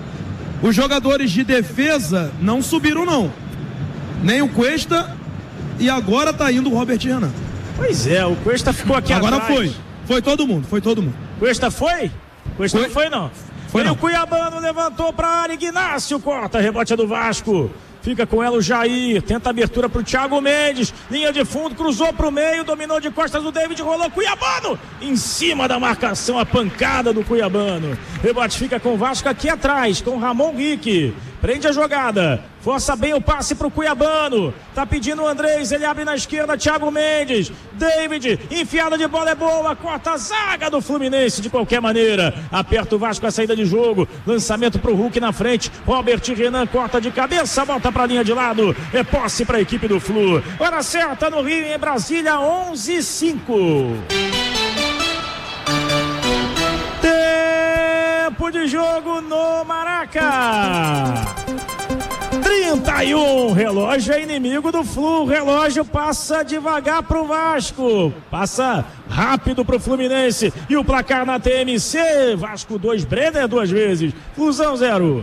Os jogadores de defesa não subiram, não. Nem o Cuesta. E agora tá indo o Robert Renan. Pois é, o Cuesta ficou aqui agora atrás. Agora foi. Foi todo mundo, foi todo mundo. Cuesta foi? Cuesta foi? Não foi, não. Foi Vem não. O Cuiabano, levantou pra área, Ignácio corta, rebote é do Vasco. Fica com ela o Jair, tenta abertura pro Thiago Mendes, linha de fundo, cruzou pro meio, dominou de costas o David, rolou Cuiabano, em cima da marcação, a pancada do Cuiabano. Rebote fica com o Vasco aqui atrás, com o Ramon Rick, prende a jogada, força bem o passe pro Cuiabano, tá pedindo o Andrés, ele abre na esquerda, Thiago Mendes, David, enfiada de bola é boa, corta a zaga do Fluminense de qualquer maneira, aperta o Vasco a saída de jogo, lançamento pro Hulk na frente, Robert Renan corta de cabeça, volta pra linha de lado, é posse pra equipe do Flu, hora certa no Rio, em Brasília, onze e cinco. Tempo de jogo no Maraca. trinta aí um, relógio é inimigo do Flu, o relógio passa devagar pro Vasco, passa rápido pro Fluminense, e o placar na T M C, Vasco dois, Brenner duas vezes, Flusão zero.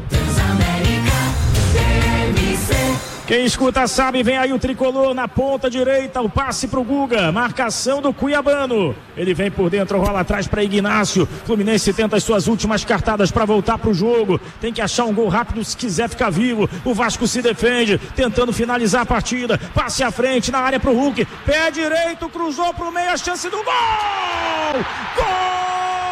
Quem escuta sabe, vem aí o tricolor na ponta direita, o passe pro Guga, marcação do Cuiabano, ele vem por dentro, rola atrás para Ignácio, Fluminense tenta as suas últimas cartadas para voltar pro jogo, tem que achar um gol rápido se quiser ficar vivo, o Vasco se defende, tentando finalizar a partida, passe à frente na área pro Hulk, pé direito, cruzou pro meio, a chance do gol! Gol!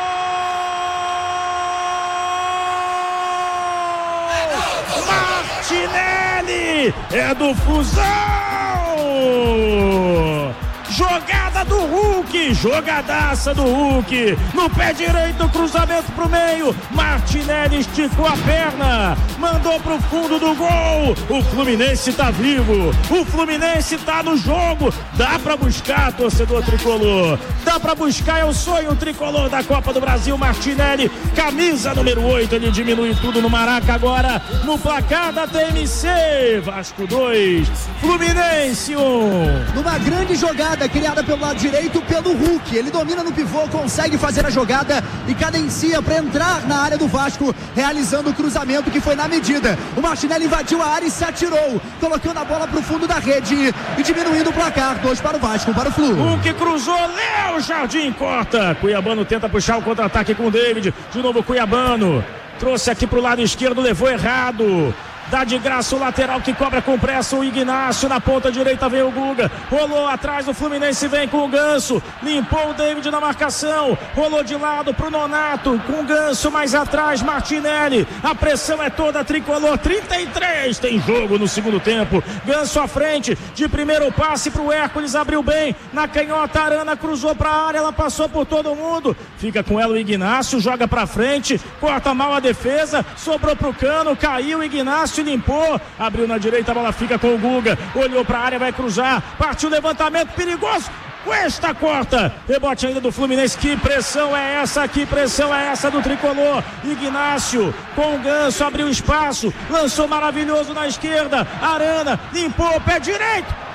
Martinelli é do Fusão! Jogada do Hulk, jogadaça do Hulk, no pé direito, cruzamento pro meio, Martinelli esticou a perna, mandou pro fundo do gol, o Fluminense tá vivo, o Fluminense tá no jogo, dá pra buscar, torcedor tricolor, dá pra buscar, é o sonho tricolor da Copa do Brasil, Martinelli, camisa número oito, ele diminui tudo no Maraca agora, no placar da T M C, Vasco dois, Fluminense um. Numa grande jogada criada pelo lado direito pelo Hulk, ele domina no pivô, consegue fazer a jogada e cadencia para entrar na área do Vasco, realizando o cruzamento que foi na medida. O Martinelli invadiu a área e se atirou, colocando a bola pro fundo da rede e diminuindo o placar, dois para o Vasco, um para o Flu. Hulk cruzou, Léo Jardim corta, Cuiabano tenta puxar o contra-ataque com o David, de novo Cuiabano, trouxe aqui pro lado esquerdo, levou errado. Dá de graça o lateral que cobra com pressa o Ignácio, na ponta direita vem o Guga, rolou atrás, o Fluminense vem com o Ganso, limpou o David na marcação, rolou de lado pro Nonato, com o Ganso mais atrás, Martinelli, a pressão é toda tricolor, trinta e três, tem jogo no segundo tempo, Ganso à frente, de primeiro passe pro Hércules, abriu bem, na canhota Arana cruzou pra área, ela passou por todo mundo, fica com ela o Ignácio, joga pra frente, corta mal a defesa, sobrou pro Cano, caiu o Ignácio, limpou, abriu na direita, a bola fica com o Guga, olhou pra área, vai cruzar, partiu levantamento perigoso, Cuesta corta, rebote ainda do Fluminense, que pressão é essa, que pressão é essa do tricolor, Ignácio com o Ganso, abriu espaço, lançou maravilhoso na esquerda, Arana, limpou, pé direito,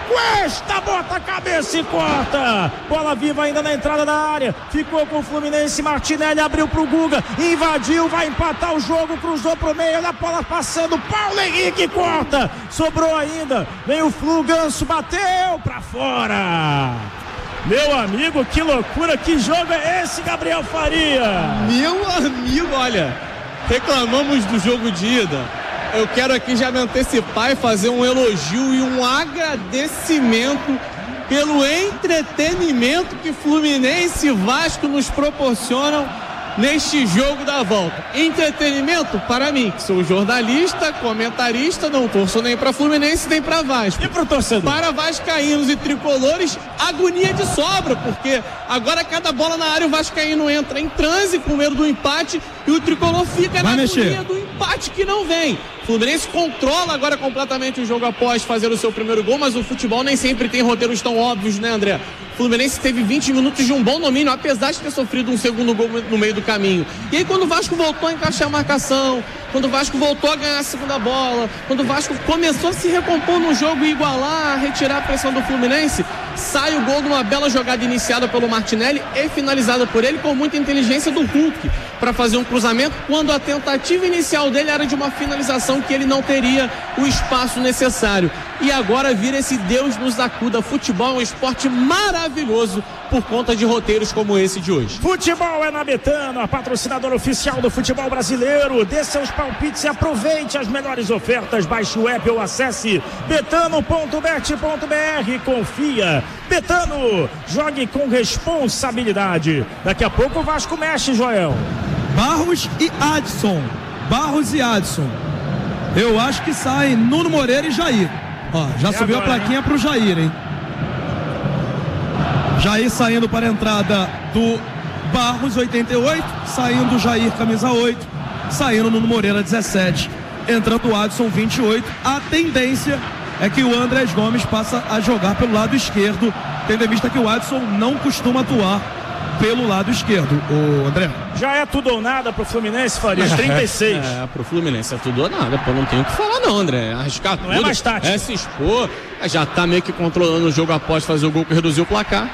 Cuesta bota a cabeça e corta, bola viva ainda na entrada da área, ficou com o Fluminense, Martinelli abriu pro Guga, invadiu, vai empatar o jogo, cruzou pro meio, olha a bola passando, Paulo Henrique corta, sobrou ainda, vem o Flu, Ganso bateu pra fora. Meu amigo, que loucura, que jogo é esse, Gabriel Faria? Meu amigo, olha, reclamamos do jogo de ida. Eu quero aqui já me antecipar e fazer um elogio e um agradecimento pelo entretenimento que Fluminense e Vasco nos proporcionam neste jogo da volta. Entretenimento para mim, que sou jornalista, comentarista, não torço nem para Fluminense nem para Vasco. E para o torcedor? Para vascaínos e tricolores, agonia de sobra, porque agora cada bola na área o vascaíno entra em transe com medo do empate e o tricolor fica Vai na mexer. agonia do empate que não vem. O Fluminense controla agora completamente o jogo após fazer o seu primeiro gol, mas o futebol nem sempre tem roteiros tão óbvios, né, André? O Fluminense teve vinte minutos de um bom domínio, apesar de ter sofrido um segundo gol no meio do caminho. E aí quando o Vasco voltou a encaixar a marcação, quando o Vasco voltou a ganhar a segunda bola, quando o Vasco começou a se recompor no jogo e igualar, a retirar a pressão do Fluminense, sai o gol de uma bela jogada iniciada pelo Martinelli e finalizada por ele com muita inteligência do Hulk para fazer um cruzamento, quando a tentativa inicial dele era de uma finalização que ele não teria o espaço necessário. E agora vira esse Deus nos acuda. Futebol é um esporte maravilhoso por conta de roteiros como esse de hoje. Futebol é na Betano, a patrocinadora oficial do futebol brasileiro. Dê seus palpites e aproveite as melhores ofertas. Baixe o app ou acesse betano ponto bet ponto br. Confia. Betano, jogue com responsabilidade. Daqui a pouco o Vasco mexe, Joel. Barros e Adson. Barros e Adson. Eu acho que saem Nuno Moreira e Jair. Ó, já e subiu agora, a plaquinha, hein, pro Jair, hein? Jair saindo para a entrada do Barros, oitenta e oito. Saindo o Jair, camisa oito. Saindo Nuno Moreira, dezessete. Entrando o Adson, vinte e oito. A tendência é que o Andrés Gomes passa a jogar pelo lado esquerdo, tendo em vista que o Adson não costuma atuar pelo lado esquerdo, o André. Já é tudo ou nada pro Fluminense, Farias, trinta e seis. É, pro Fluminense é tudo ou nada, pô, não tenho o que falar não, André. Arriscar não tudo. É mais tático. É se expor, já tá meio que controlando o jogo após fazer o gol que reduziu o placar.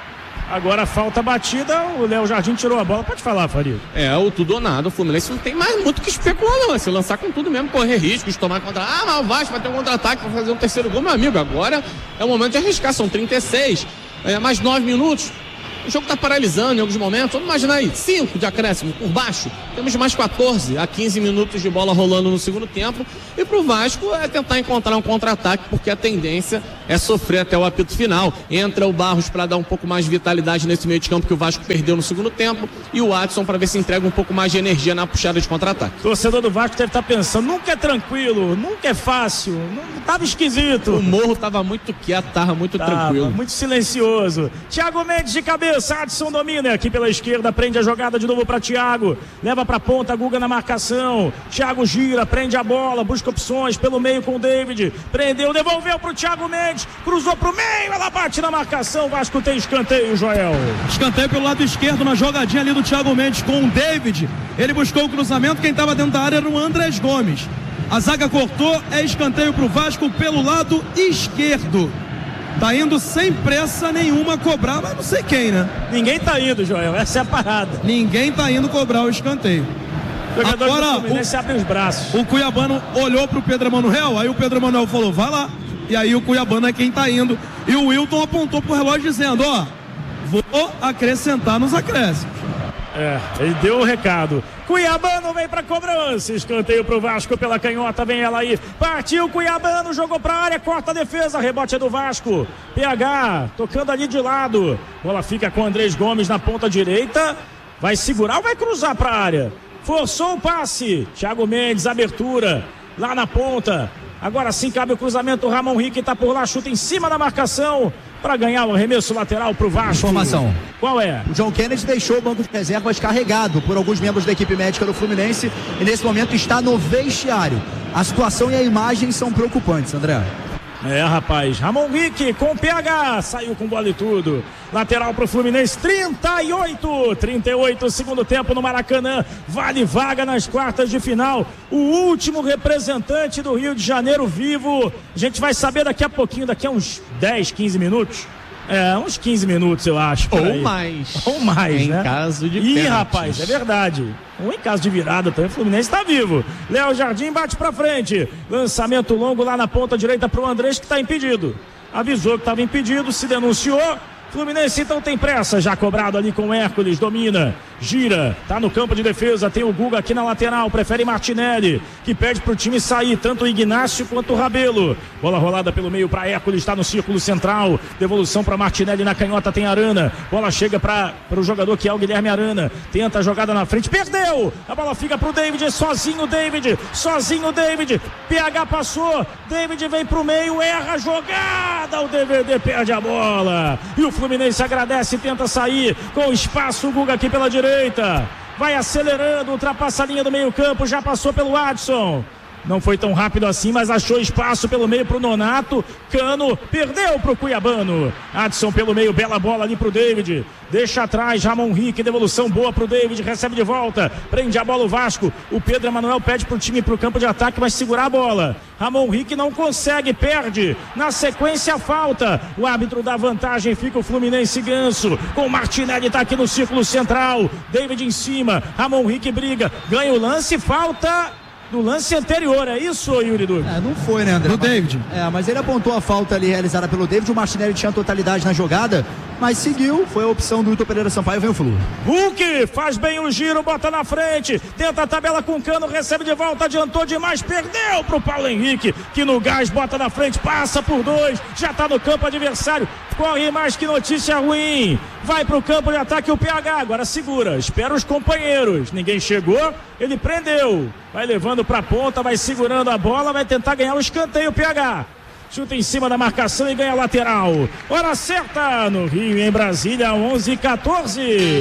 Agora falta batida, o Léo Jardim tirou a bola. Pode falar, Faria. É, o tudo ou nada. O Fluminense não tem mais muito que especular, não. É se lançar com tudo mesmo, correr riscos, tomar contra. Ah, mas o Vasco vai ter um contra-ataque para fazer um terceiro gol, meu amigo. Agora é o momento de arriscar. São trinta e seis, é, mais nove minutos. O jogo tá paralisando em alguns momentos. Vamos imaginar aí, cinco de acréscimo por baixo. Temos mais quatorze a quinze minutos de bola rolando no segundo tempo. E pro Vasco é tentar encontrar um contra-ataque, porque a tendência é sofrer até o apito final. Entra o Barros para dar um pouco mais de vitalidade nesse meio de campo que o Vasco perdeu no segundo tempo. E o Adson para ver se entrega um pouco mais de energia na puxada de contra-ataque. Torcedor do Vasco deve estar pensando, nunca é tranquilo, nunca é fácil, não, tava esquisito. O Morro tava muito quieto, tava muito tava tranquilo. Muito silencioso. Thiago Mendes de cabeça. Adson domina aqui pela esquerda, prende a jogada de novo para Thiago, leva para ponta, Guga na marcação, Thiago gira, prende a bola, busca opções pelo meio com o David, prendeu, devolveu pro Thiago Mendes, cruzou pro meio, ela bate na marcação, Vasco tem escanteio, Joel. Escanteio pelo lado esquerdo, uma jogadinha ali do Thiago Mendes com o David, ele buscou o cruzamento, quem estava dentro da área era o Andrés Gomes, a zaga cortou, é escanteio pro Vasco pelo lado esquerdo. Tá indo sem pressa nenhuma cobrar, mas não sei quem, né? Ninguém tá indo, Joel, essa é a parada. Ninguém tá indo cobrar o escanteio. O jogador Agora, do Fluminense abre os braços. O Cuiabano olhou pro Pedro Emanuel, aí o Pedro Emanuel falou, vai lá. E aí o Cuiabano é quem tá indo. E o Wilton apontou pro relógio dizendo, ó, vou acrescentar nos acréscimos. É, ele deu o recado. Cuiabano vem pra cobrança. Escanteio pro Vasco pela canhota. Vem ela aí. Partiu Cuiabano, jogou pra área, corta a defesa. Rebote é do Vasco. P H tocando ali de lado. Bola fica com Andrés Gomes na ponta direita. Vai segurar ou vai cruzar pra área? Forçou o passe. Thiago Mendes, abertura. Lá na ponta. Agora sim cabe o cruzamento. O Ramon Rick tá por lá, chuta em cima da marcação para ganhar o arremesso lateral pro Vasco. Informação. Qual é? O John Kennedy deixou o banco de reservas carregado por alguns membros da equipe médica do Fluminense e nesse momento está no vestiário. A situação e a imagem são preocupantes, André. É, rapaz, Ramon Rick com P H, saiu com bola e tudo. Lateral pro Fluminense, trinta e oito, trinta e oito, segundo tempo no Maracanã, vale vaga nas quartas de final. O último representante do Rio de Janeiro vivo, a gente vai saber daqui a pouquinho, daqui a uns dez, quinze minutos. É, uns quinze minutos, eu acho. Ou mais. Ou mais, em né? Em caso de Ih, pênaltis. rapaz, é verdade. Ou em caso de virada também, o Fluminense tá vivo. Léo Jardim bate pra frente. Lançamento longo lá na ponta direita pro Andrés, que tá impedido. Avisou que tava impedido, se denunciou. Fluminense então tem pressa, já cobrado ali com o Hércules, domina, gira, tá no campo de defesa, tem o Guga aqui na lateral, prefere Martinelli, que pede pro time sair, tanto o Ignacio quanto o Rabelo. Bola rolada pelo meio para Hércules, tá no círculo central, devolução para Martinelli, na canhota tem Arana, bola chega para o jogador que é o Guilherme Arana, tenta a jogada na frente, perdeu, a bola fica pro David, sozinho o David, sozinho o David, P H passou, David vem pro meio, erra a jogada, o D V D perde a bola, e o Fluminense agradece e tenta sair com espaço, o Guga aqui pela direita, vai acelerando, ultrapassa a linha do meio campo, já passou pelo Adson, não foi tão rápido assim, mas achou espaço pelo meio pro Nonato, Cano perdeu pro Cuiabano, Adson pelo meio, bela bola ali pro David, deixa atrás, Ramon Rick, devolução boa pro David, recebe de volta, prende a bola o Vasco, o Pedro Emanuel pede pro time pro campo de ataque, vai segurar a bola, Ramon Rick não consegue, perde, na sequência falta, o árbitro dá vantagem, fica o Fluminense ganso, com o Martinelli tá aqui no círculo central, David em cima, Ramon Rick briga, ganha o lance, falta do lance anterior, é isso, Yuri Duque? É, não foi, né, André? Do David. É, mas ele apontou a falta ali realizada pelo David, o Martinelli tinha totalidade na jogada, mas seguiu, foi a opção do Hilton Pereira Sampaio, veio o Flu. Hulk faz bem o giro, bota na frente, tenta a tabela com o Cano, recebe de volta, adiantou demais, perdeu pro Paulo Henrique, que no gás bota na frente, passa por dois, já tá no campo adversário, corre mais, que notícia ruim, vai pro campo de ataque o P H, agora segura, espera os companheiros, ninguém chegou, ele prendeu, vai levando pra ponta, vai segurando a bola, vai tentar ganhar o escanteio o P H. Chuta em cima da marcação e ganha a lateral. Hora certa no Rio e em Brasília, onze e quatorze.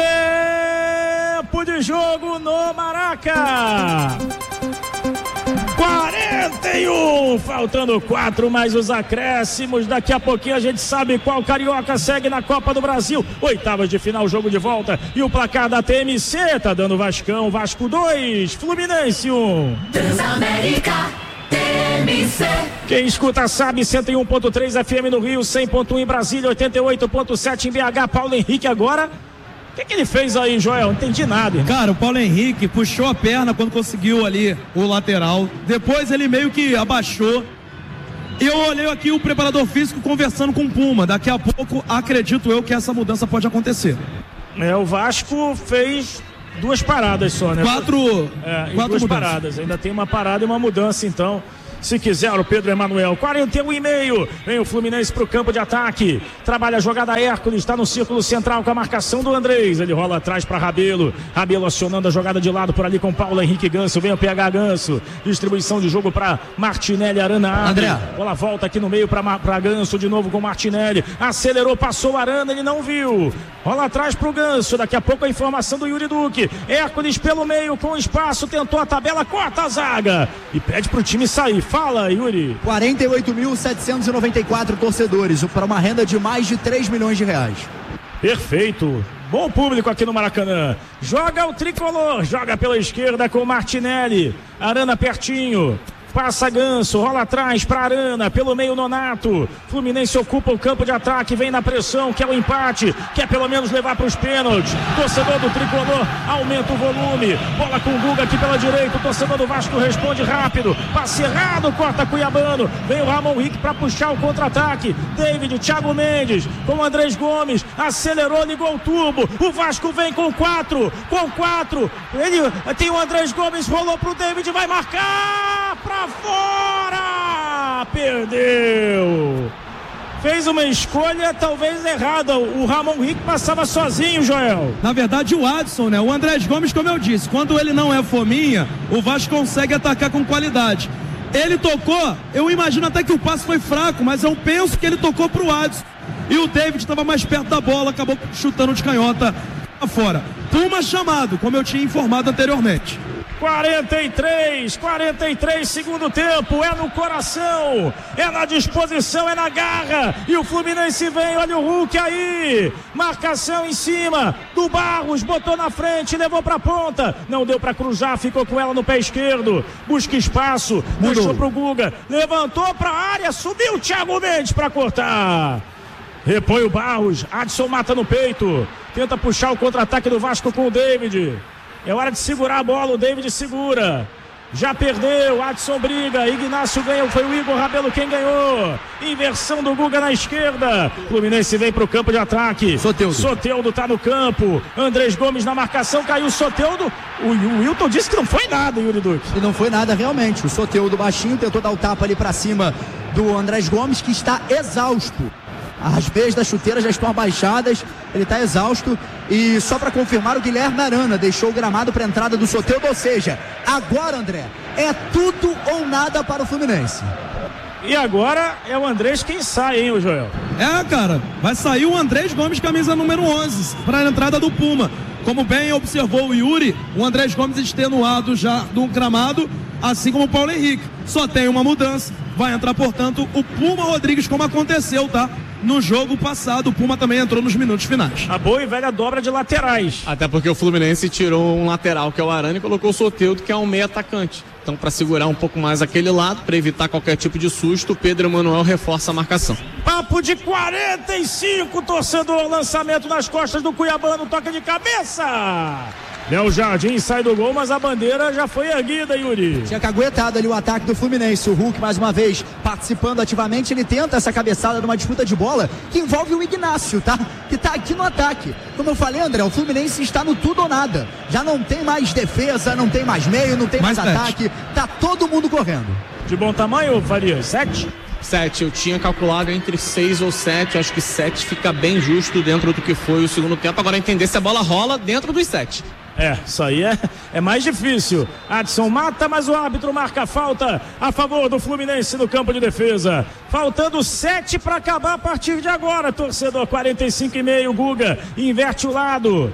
Tempo de jogo no Maraca. quarenta e um, faltando quatro mais os acréscimos. Daqui a pouquinho a gente sabe qual carioca segue na Copa do Brasil. Oitavas de final, jogo de volta. E o placar da T M C tá dando Vascão. Vasco dois, Fluminense um. Transamérica T M C. Quem escuta sabe, cento e um ponto três F M no Rio, cem ponto um em Brasília, oitenta e oito ponto sete em B H. Paulo Henrique agora. O que, que ele fez aí, Joel? Não entendi nada. Irmão. Cara, o Paulo Henrique puxou a perna quando conseguiu ali o lateral. Depois ele meio que abaixou. E eu olhei aqui o preparador físico conversando com o Puma. Daqui a pouco, acredito eu que essa mudança pode acontecer. É, o Vasco fez duas paradas só, né? Quatro, é, quatro duas mudanças. paradas. Ainda tem uma parada e uma mudança, então. Se quiser, o Pedro Emanuel, quarenta e um e meio, vem o Fluminense pro campo de ataque, trabalha a jogada Hércules, está no círculo central com a marcação do Andrés, ele rola atrás para Rabelo, Rabelo acionando a jogada de lado por ali com Paulo Henrique Ganso, vem o P H Ganso, distribuição de jogo para Martinelli, Arana abre, André. bola volta aqui no meio para Ganso, de novo com Martinelli, acelerou, passou o Arana, ele não viu, rola atrás pro Ganso, daqui a pouco a informação do Yuri Duque, Hércules pelo meio com espaço, tentou a tabela, corta a zaga e pede pro time sair. Fala, Yuri. quarenta e oito mil setecentos e noventa e quatro torcedores, para uma renda de mais de três milhões de reais. Perfeito. Bom público aqui no Maracanã. Joga o tricolor, joga pela esquerda com Martinelli. Arana pertinho. Passa Ganso, rola atrás para Arana, pelo meio Nonato. Fluminense ocupa o campo de ataque, vem na pressão, quer o empate, quer pelo menos levar para os pênaltis. Torcedor do tricolor aumenta o volume. Bola com o Guga aqui pela direita. O torcedor do Vasco responde rápido. Passe errado, corta Cuiabano. Vem o Ramon Rick para puxar o contra-ataque. David, Thiago Mendes com o Andrés Gomes. Acelerou, ligou o turbo. O Vasco vem com quatro, com quatro. Ele tem o Andrés Gomes, rolou pro David, vai marcar pra fora, perdeu, fez uma escolha talvez errada, o Ramon Rick passava sozinho, Joel. Na verdade o Adson, né, o Andrés Gomes, como eu disse, quando ele não é fominha, o Vasco consegue atacar com qualidade. Ele tocou, eu imagino até que o passe foi fraco, mas eu penso que ele tocou pro Adson, e o David estava mais perto da bola, acabou chutando de canhota fora. Puma chamado, como eu tinha informado anteriormente. quarenta e três, quarenta e três, segundo tempo, é no coração, é na disposição, é na garra, e o Fluminense vem, olha o Hulk aí, marcação em cima do Barros, botou na frente, levou pra ponta, não deu pra cruzar, ficou com ela no pé esquerdo, busca espaço, Mudou. deixou pro Guga, levantou pra área, subiu o Thiago Mendes pra cortar. Repõe o Barros, Adson mata no peito, tenta puxar o contra-ataque do Vasco com o David. É hora de segurar a bola, o David segura. Já perdeu, Adson briga, Ignacio ganhou, foi o Igor Rabelo quem ganhou. Inversão do Guga na esquerda. Fluminense vem pro campo de ataque. Soteldo. Soteldo tá no campo. Andrés Gomes na marcação, caiu o Soteldo. O, o Wilton disse que não foi nada, Yuri Duque. E não foi nada realmente. O Soteldo baixinho tentou dar o tapa ali pra cima do Andrés Gomes, que está exausto. As veias da chuteira já estão abaixadas, ele está exausto. E só para confirmar, o Guilherme Arana deixou o gramado para a entrada do Soteldo, ou seja, agora, André, é tudo ou nada para o Fluminense. E agora é o Andrés quem sai, hein, o Joel? É, cara, vai sair o Andrés Gomes, camisa número onze, para a entrada do Puma. Como bem observou o Yuri, o Andrés Gomes extenuado já do gramado, assim como o Paulo Henrique. Só tem uma mudança, vai entrar, portanto, o Puma Rodrigues, como aconteceu, tá? No jogo passado, o Puma também entrou nos minutos finais. A boa e velha dobra de laterais. Até porque o Fluminense tirou um lateral, que é o Arana, e colocou o Soteldo, que é um meio atacante. Então, para segurar um pouco mais aquele lado, para evitar qualquer tipo de susto, o Pedro Emanuel reforça a marcação. Papo de quarenta e cinco, torcedor, lançamento nas costas do Cuiabano, toca de cabeça. Léo Jardim sai do gol, mas a bandeira já foi erguida, Yuri. Tinha caguetado ali o ataque do Fluminense. O Hulk, mais uma vez, participando ativamente. Ele tenta essa cabeçada numa disputa de bola que envolve o Ignacio, tá? Que tá aqui no ataque. Como eu falei, André, o Fluminense está no tudo ou nada. Já não tem mais defesa, não tem mais meio, não tem mais, mais ataque. Tá todo mundo correndo. De bom tamanho, Faria? Sete? Sete, eu tinha calculado entre seis ou sete. Acho que sete fica bem justo dentro do que foi o segundo tempo. Agora entender se a bola rola dentro dos sete. É, isso aí é, é mais difícil. Adson mata, mas o árbitro marca a falta a favor do Fluminense no campo de defesa. Faltando sete para acabar a partir de agora, torcedor. quarenta e cinco e meio, Guga inverte o lado.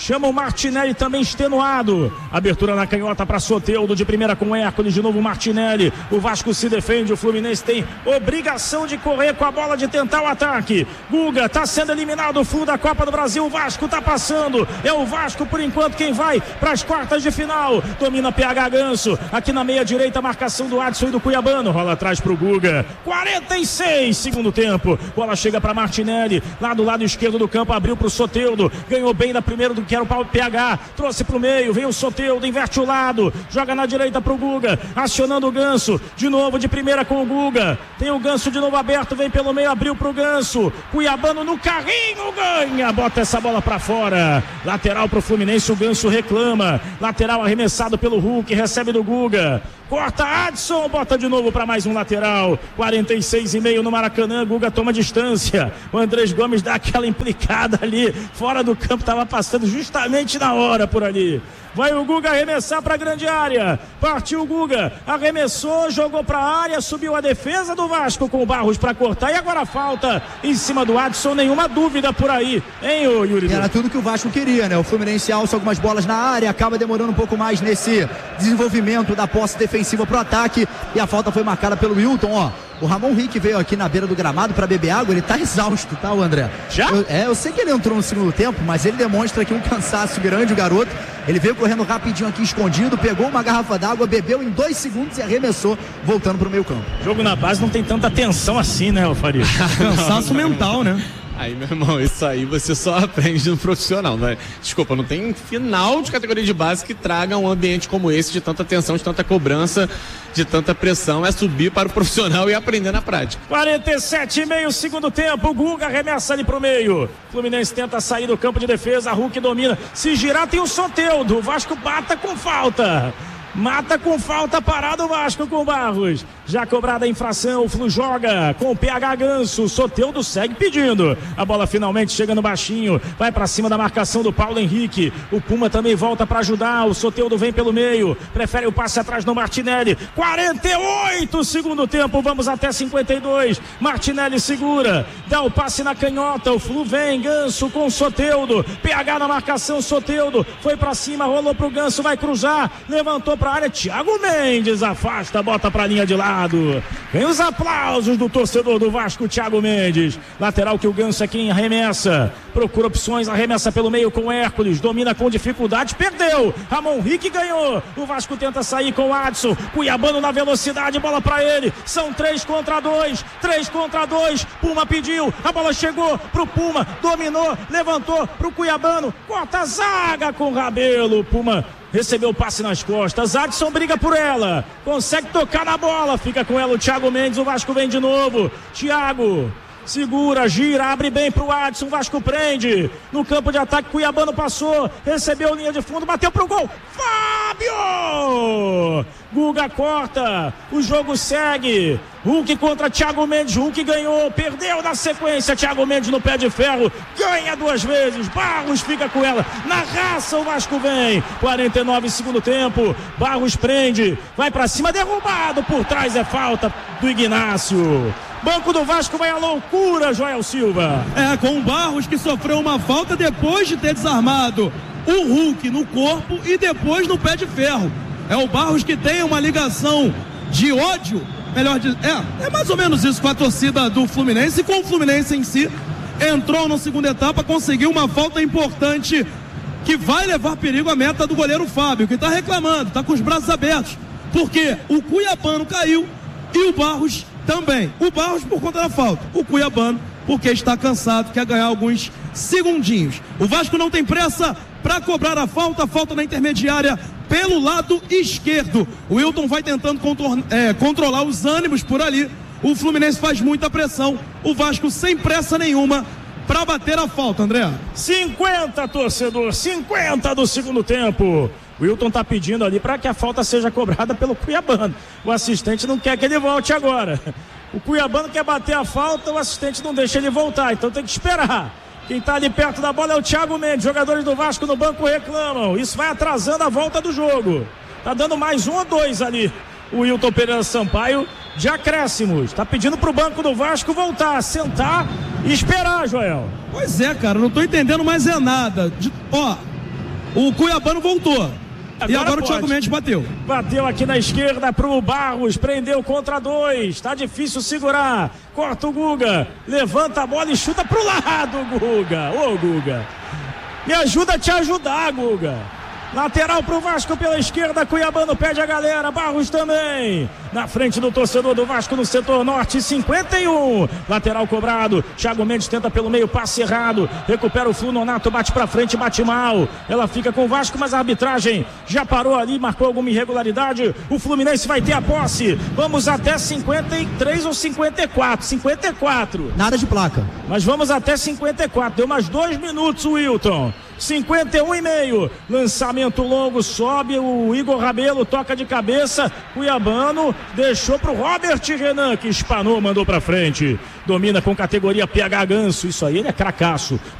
chama o Martinelli também extenuado. Abertura na canhota para Soteldo, de primeira com Hércules, de novo o Martinelli. O Vasco se defende, o Fluminense tem obrigação de correr com a bola, de tentar o ataque. Guga tá sendo eliminado do fundo da Copa do Brasil, o Vasco tá passando. É o Vasco por enquanto quem vai para as quartas de final. Domina P H Ganso, aqui na meia direita, marcação do Adson e do Cuiabano. Rola atrás pro Guga. quarenta e seis, segundo tempo. Bola chega para Martinelli, lá do lado esquerdo do campo, abriu pro Soteldo. Ganhou bem da primeira do que era o P H. Trouxe pro meio, vem o Soteldo, inverte o lado, joga na direita pro Guga, acionando o Ganso. De novo de primeira com o Guga. Tem o Ganso de novo aberto, vem pelo meio, abriu pro Ganso. Cuiabano no carrinho, ganha, bota essa bola pra fora. Lateral pro Fluminense, o Ganso reclama. Lateral arremessado pelo Hulk, recebe do Guga. Corta Adson, bota de novo para mais um lateral. quarenta e seis e meio no Maracanã, Guga toma distância. O Andrés Gomes dá aquela implicada ali, fora do campo, tava passando justamente na hora por ali. Vai o Guga arremessar para a grande área. Partiu o Guga, arremessou, jogou para a área, subiu a defesa do Vasco com o Barros para cortar. E agora falta em cima do Adson, nenhuma dúvida por aí, hein, ô Yuri? Era tudo que o Vasco queria, né? O Fluminense alça algumas bolas na área, acaba demorando um pouco mais nesse desenvolvimento da posse defensiva pro ataque. E a falta foi marcada pelo Wilton, ó. O Ramon Rick veio aqui na beira do gramado para beber água, ele tá exausto, tá, o André? Já? Eu, é, eu sei que ele entrou no segundo tempo, mas ele demonstra aqui um cansaço grande, o garoto. Ele veio correndo rapidinho aqui escondido, pegou uma garrafa d'água, bebeu em dois segundos e arremessou, voltando pro meio campo. Jogo na base não tem tanta tensão assim, né, Faria? Cansaço mental, né? Aí, meu irmão, isso aí você só aprende no profissional, não é? Desculpa, não tem final de categoria de base que traga um ambiente como esse, de tanta tensão, de tanta cobrança, de tanta pressão. É subir para o profissional e aprender na prática. quarenta e sete e meio, segundo tempo. O Guga arremessa ali pro meio. Fluminense tenta sair do campo de defesa. Hulk domina. Se girar, tem o Soteldo. O Vasco bata com falta. Mata com falta, parado o Vasco com o Barros. Já cobrada a infração, o Flu joga com o P H Ganso. Soteldo segue pedindo. A bola finalmente chega no baixinho. Vai pra cima da marcação do Paulo Henrique. O Puma também volta pra ajudar. O Soteldo vem pelo meio. Prefere o passe atrás no Martinelli. quarenta e oito, segundo tempo. Vamos até cinquenta e dois. Martinelli segura. Dá o passe na canhota. O Flu vem. Ganso com o Soteldo. P H na marcação. Soteldo foi pra cima. Rolou pro Ganso. Vai cruzar. Levantou pra área. Thiago Mendes afasta. Bota pra linha de lado. Vem os aplausos do torcedor do Vasco, Thiago Mendes. Lateral que o Ganso é quem arremessa. Procura opções, arremessa pelo meio com Hércules. Domina com dificuldade, perdeu. Ramon Rick ganhou. O Vasco tenta sair com o Adson. Cuiabano na velocidade, bola pra ele. São três contra dois. Três contra dois. Puma pediu. A bola chegou pro Puma. Dominou, levantou pro Cuiabano. Corta a zaga com o Rabelo. Puma recebeu o passe nas costas. Adson briga por ela. Consegue tocar na bola. Fica com ela o Thiago Mendes. O Vasco vem de novo. Thiago segura, gira, abre bem pro Adson. O Vasco prende. No campo de ataque, Cuiabano passou. Recebeu linha de fundo. Bateu pro gol. Fábio! Guga corta. O jogo segue. Hulk contra Thiago Mendes. Hulk ganhou. Perdeu na sequência. Thiago Mendes no pé de ferro. Ganha duas vezes. Barros fica com ela. Na raça o Vasco vem. quarenta e nove segundo tempo. Barros prende. Vai pra cima. Derrubado. Por trás é falta do Ignácio. Banco do Vasco vai à loucura, Joel Silva. É, com o Barros que sofreu uma falta depois de ter desarmado o Hulk no corpo e depois no pé de ferro. É o Barros que tem uma ligação de ódio, melhor dizer, é, é mais ou menos isso com a torcida do Fluminense e com o Fluminense em si. Entrou na segunda etapa, conseguiu uma falta importante que vai levar perigo à meta do goleiro Fábio, que está reclamando, está com os braços abertos, porque o Cuiabano caiu e o Barros também. O Barros por conta da falta, o Cuiabano porque está cansado, quer ganhar alguns segundinhos. O Vasco não tem pressa para cobrar a falta, falta na intermediária pelo lado esquerdo. O Wilton vai tentando contornar, é, controlar os ânimos por ali. O Fluminense faz muita pressão, o Vasco sem pressa nenhuma para bater a falta, André. cinquenta, torcedor, cinquenta do segundo tempo. O Wilton tá pedindo ali para que a falta seja cobrada pelo Cuiabano. O assistente não quer que ele volte agora. O Cuiabano quer bater a falta, o assistente não deixa ele voltar, então tem que esperar. Quem tá ali perto da bola é o Thiago Mendes. Jogadores do Vasco no banco reclamam. Isso vai atrasando a volta do jogo. Tá dando mais um ou dois ali. O Wilton Pereira Sampaio de acréscimos. Tá pedindo pro banco do Vasco voltar, sentar e esperar, Joel. Pois é, cara, não tô entendendo mais é nada. De, ó, O Cuiabano voltou. Agora e agora pode. o Thiago Mendes bateu. Bateu aqui na esquerda pro Barros, prendeu contra dois, tá difícil segurar. Corta o Guga, levanta a bola e chuta pro lado, Guga. Ô, Guga, me ajuda a te ajudar, Guga. Lateral pro Vasco pela esquerda, Cuiabano pede a galera, Barros também. Na frente do torcedor do Vasco no setor norte, cinquenta e um. Lateral cobrado, Thiago Mendes tenta pelo meio, passe errado. Recupera o Flu, Nonato bate pra frente, bate mal. Ela fica com o Vasco, mas a arbitragem já parou ali, marcou alguma irregularidade. O Fluminense vai ter a posse. Vamos até cinquenta e três ou cinquenta e quatro? cinquenta e quatro. Nada de placa. Mas vamos até cinquenta e quatro. Deu mais dois minutos, o Wilton. cinquenta e um e meio. Lançamento longo, sobe o Igor Rabelo, toca de cabeça. Cuiabano deixou pro Robert Renan, que espanou, mandou pra frente. Domina com categoria P H Ganso. Isso aí, ele é cracaço.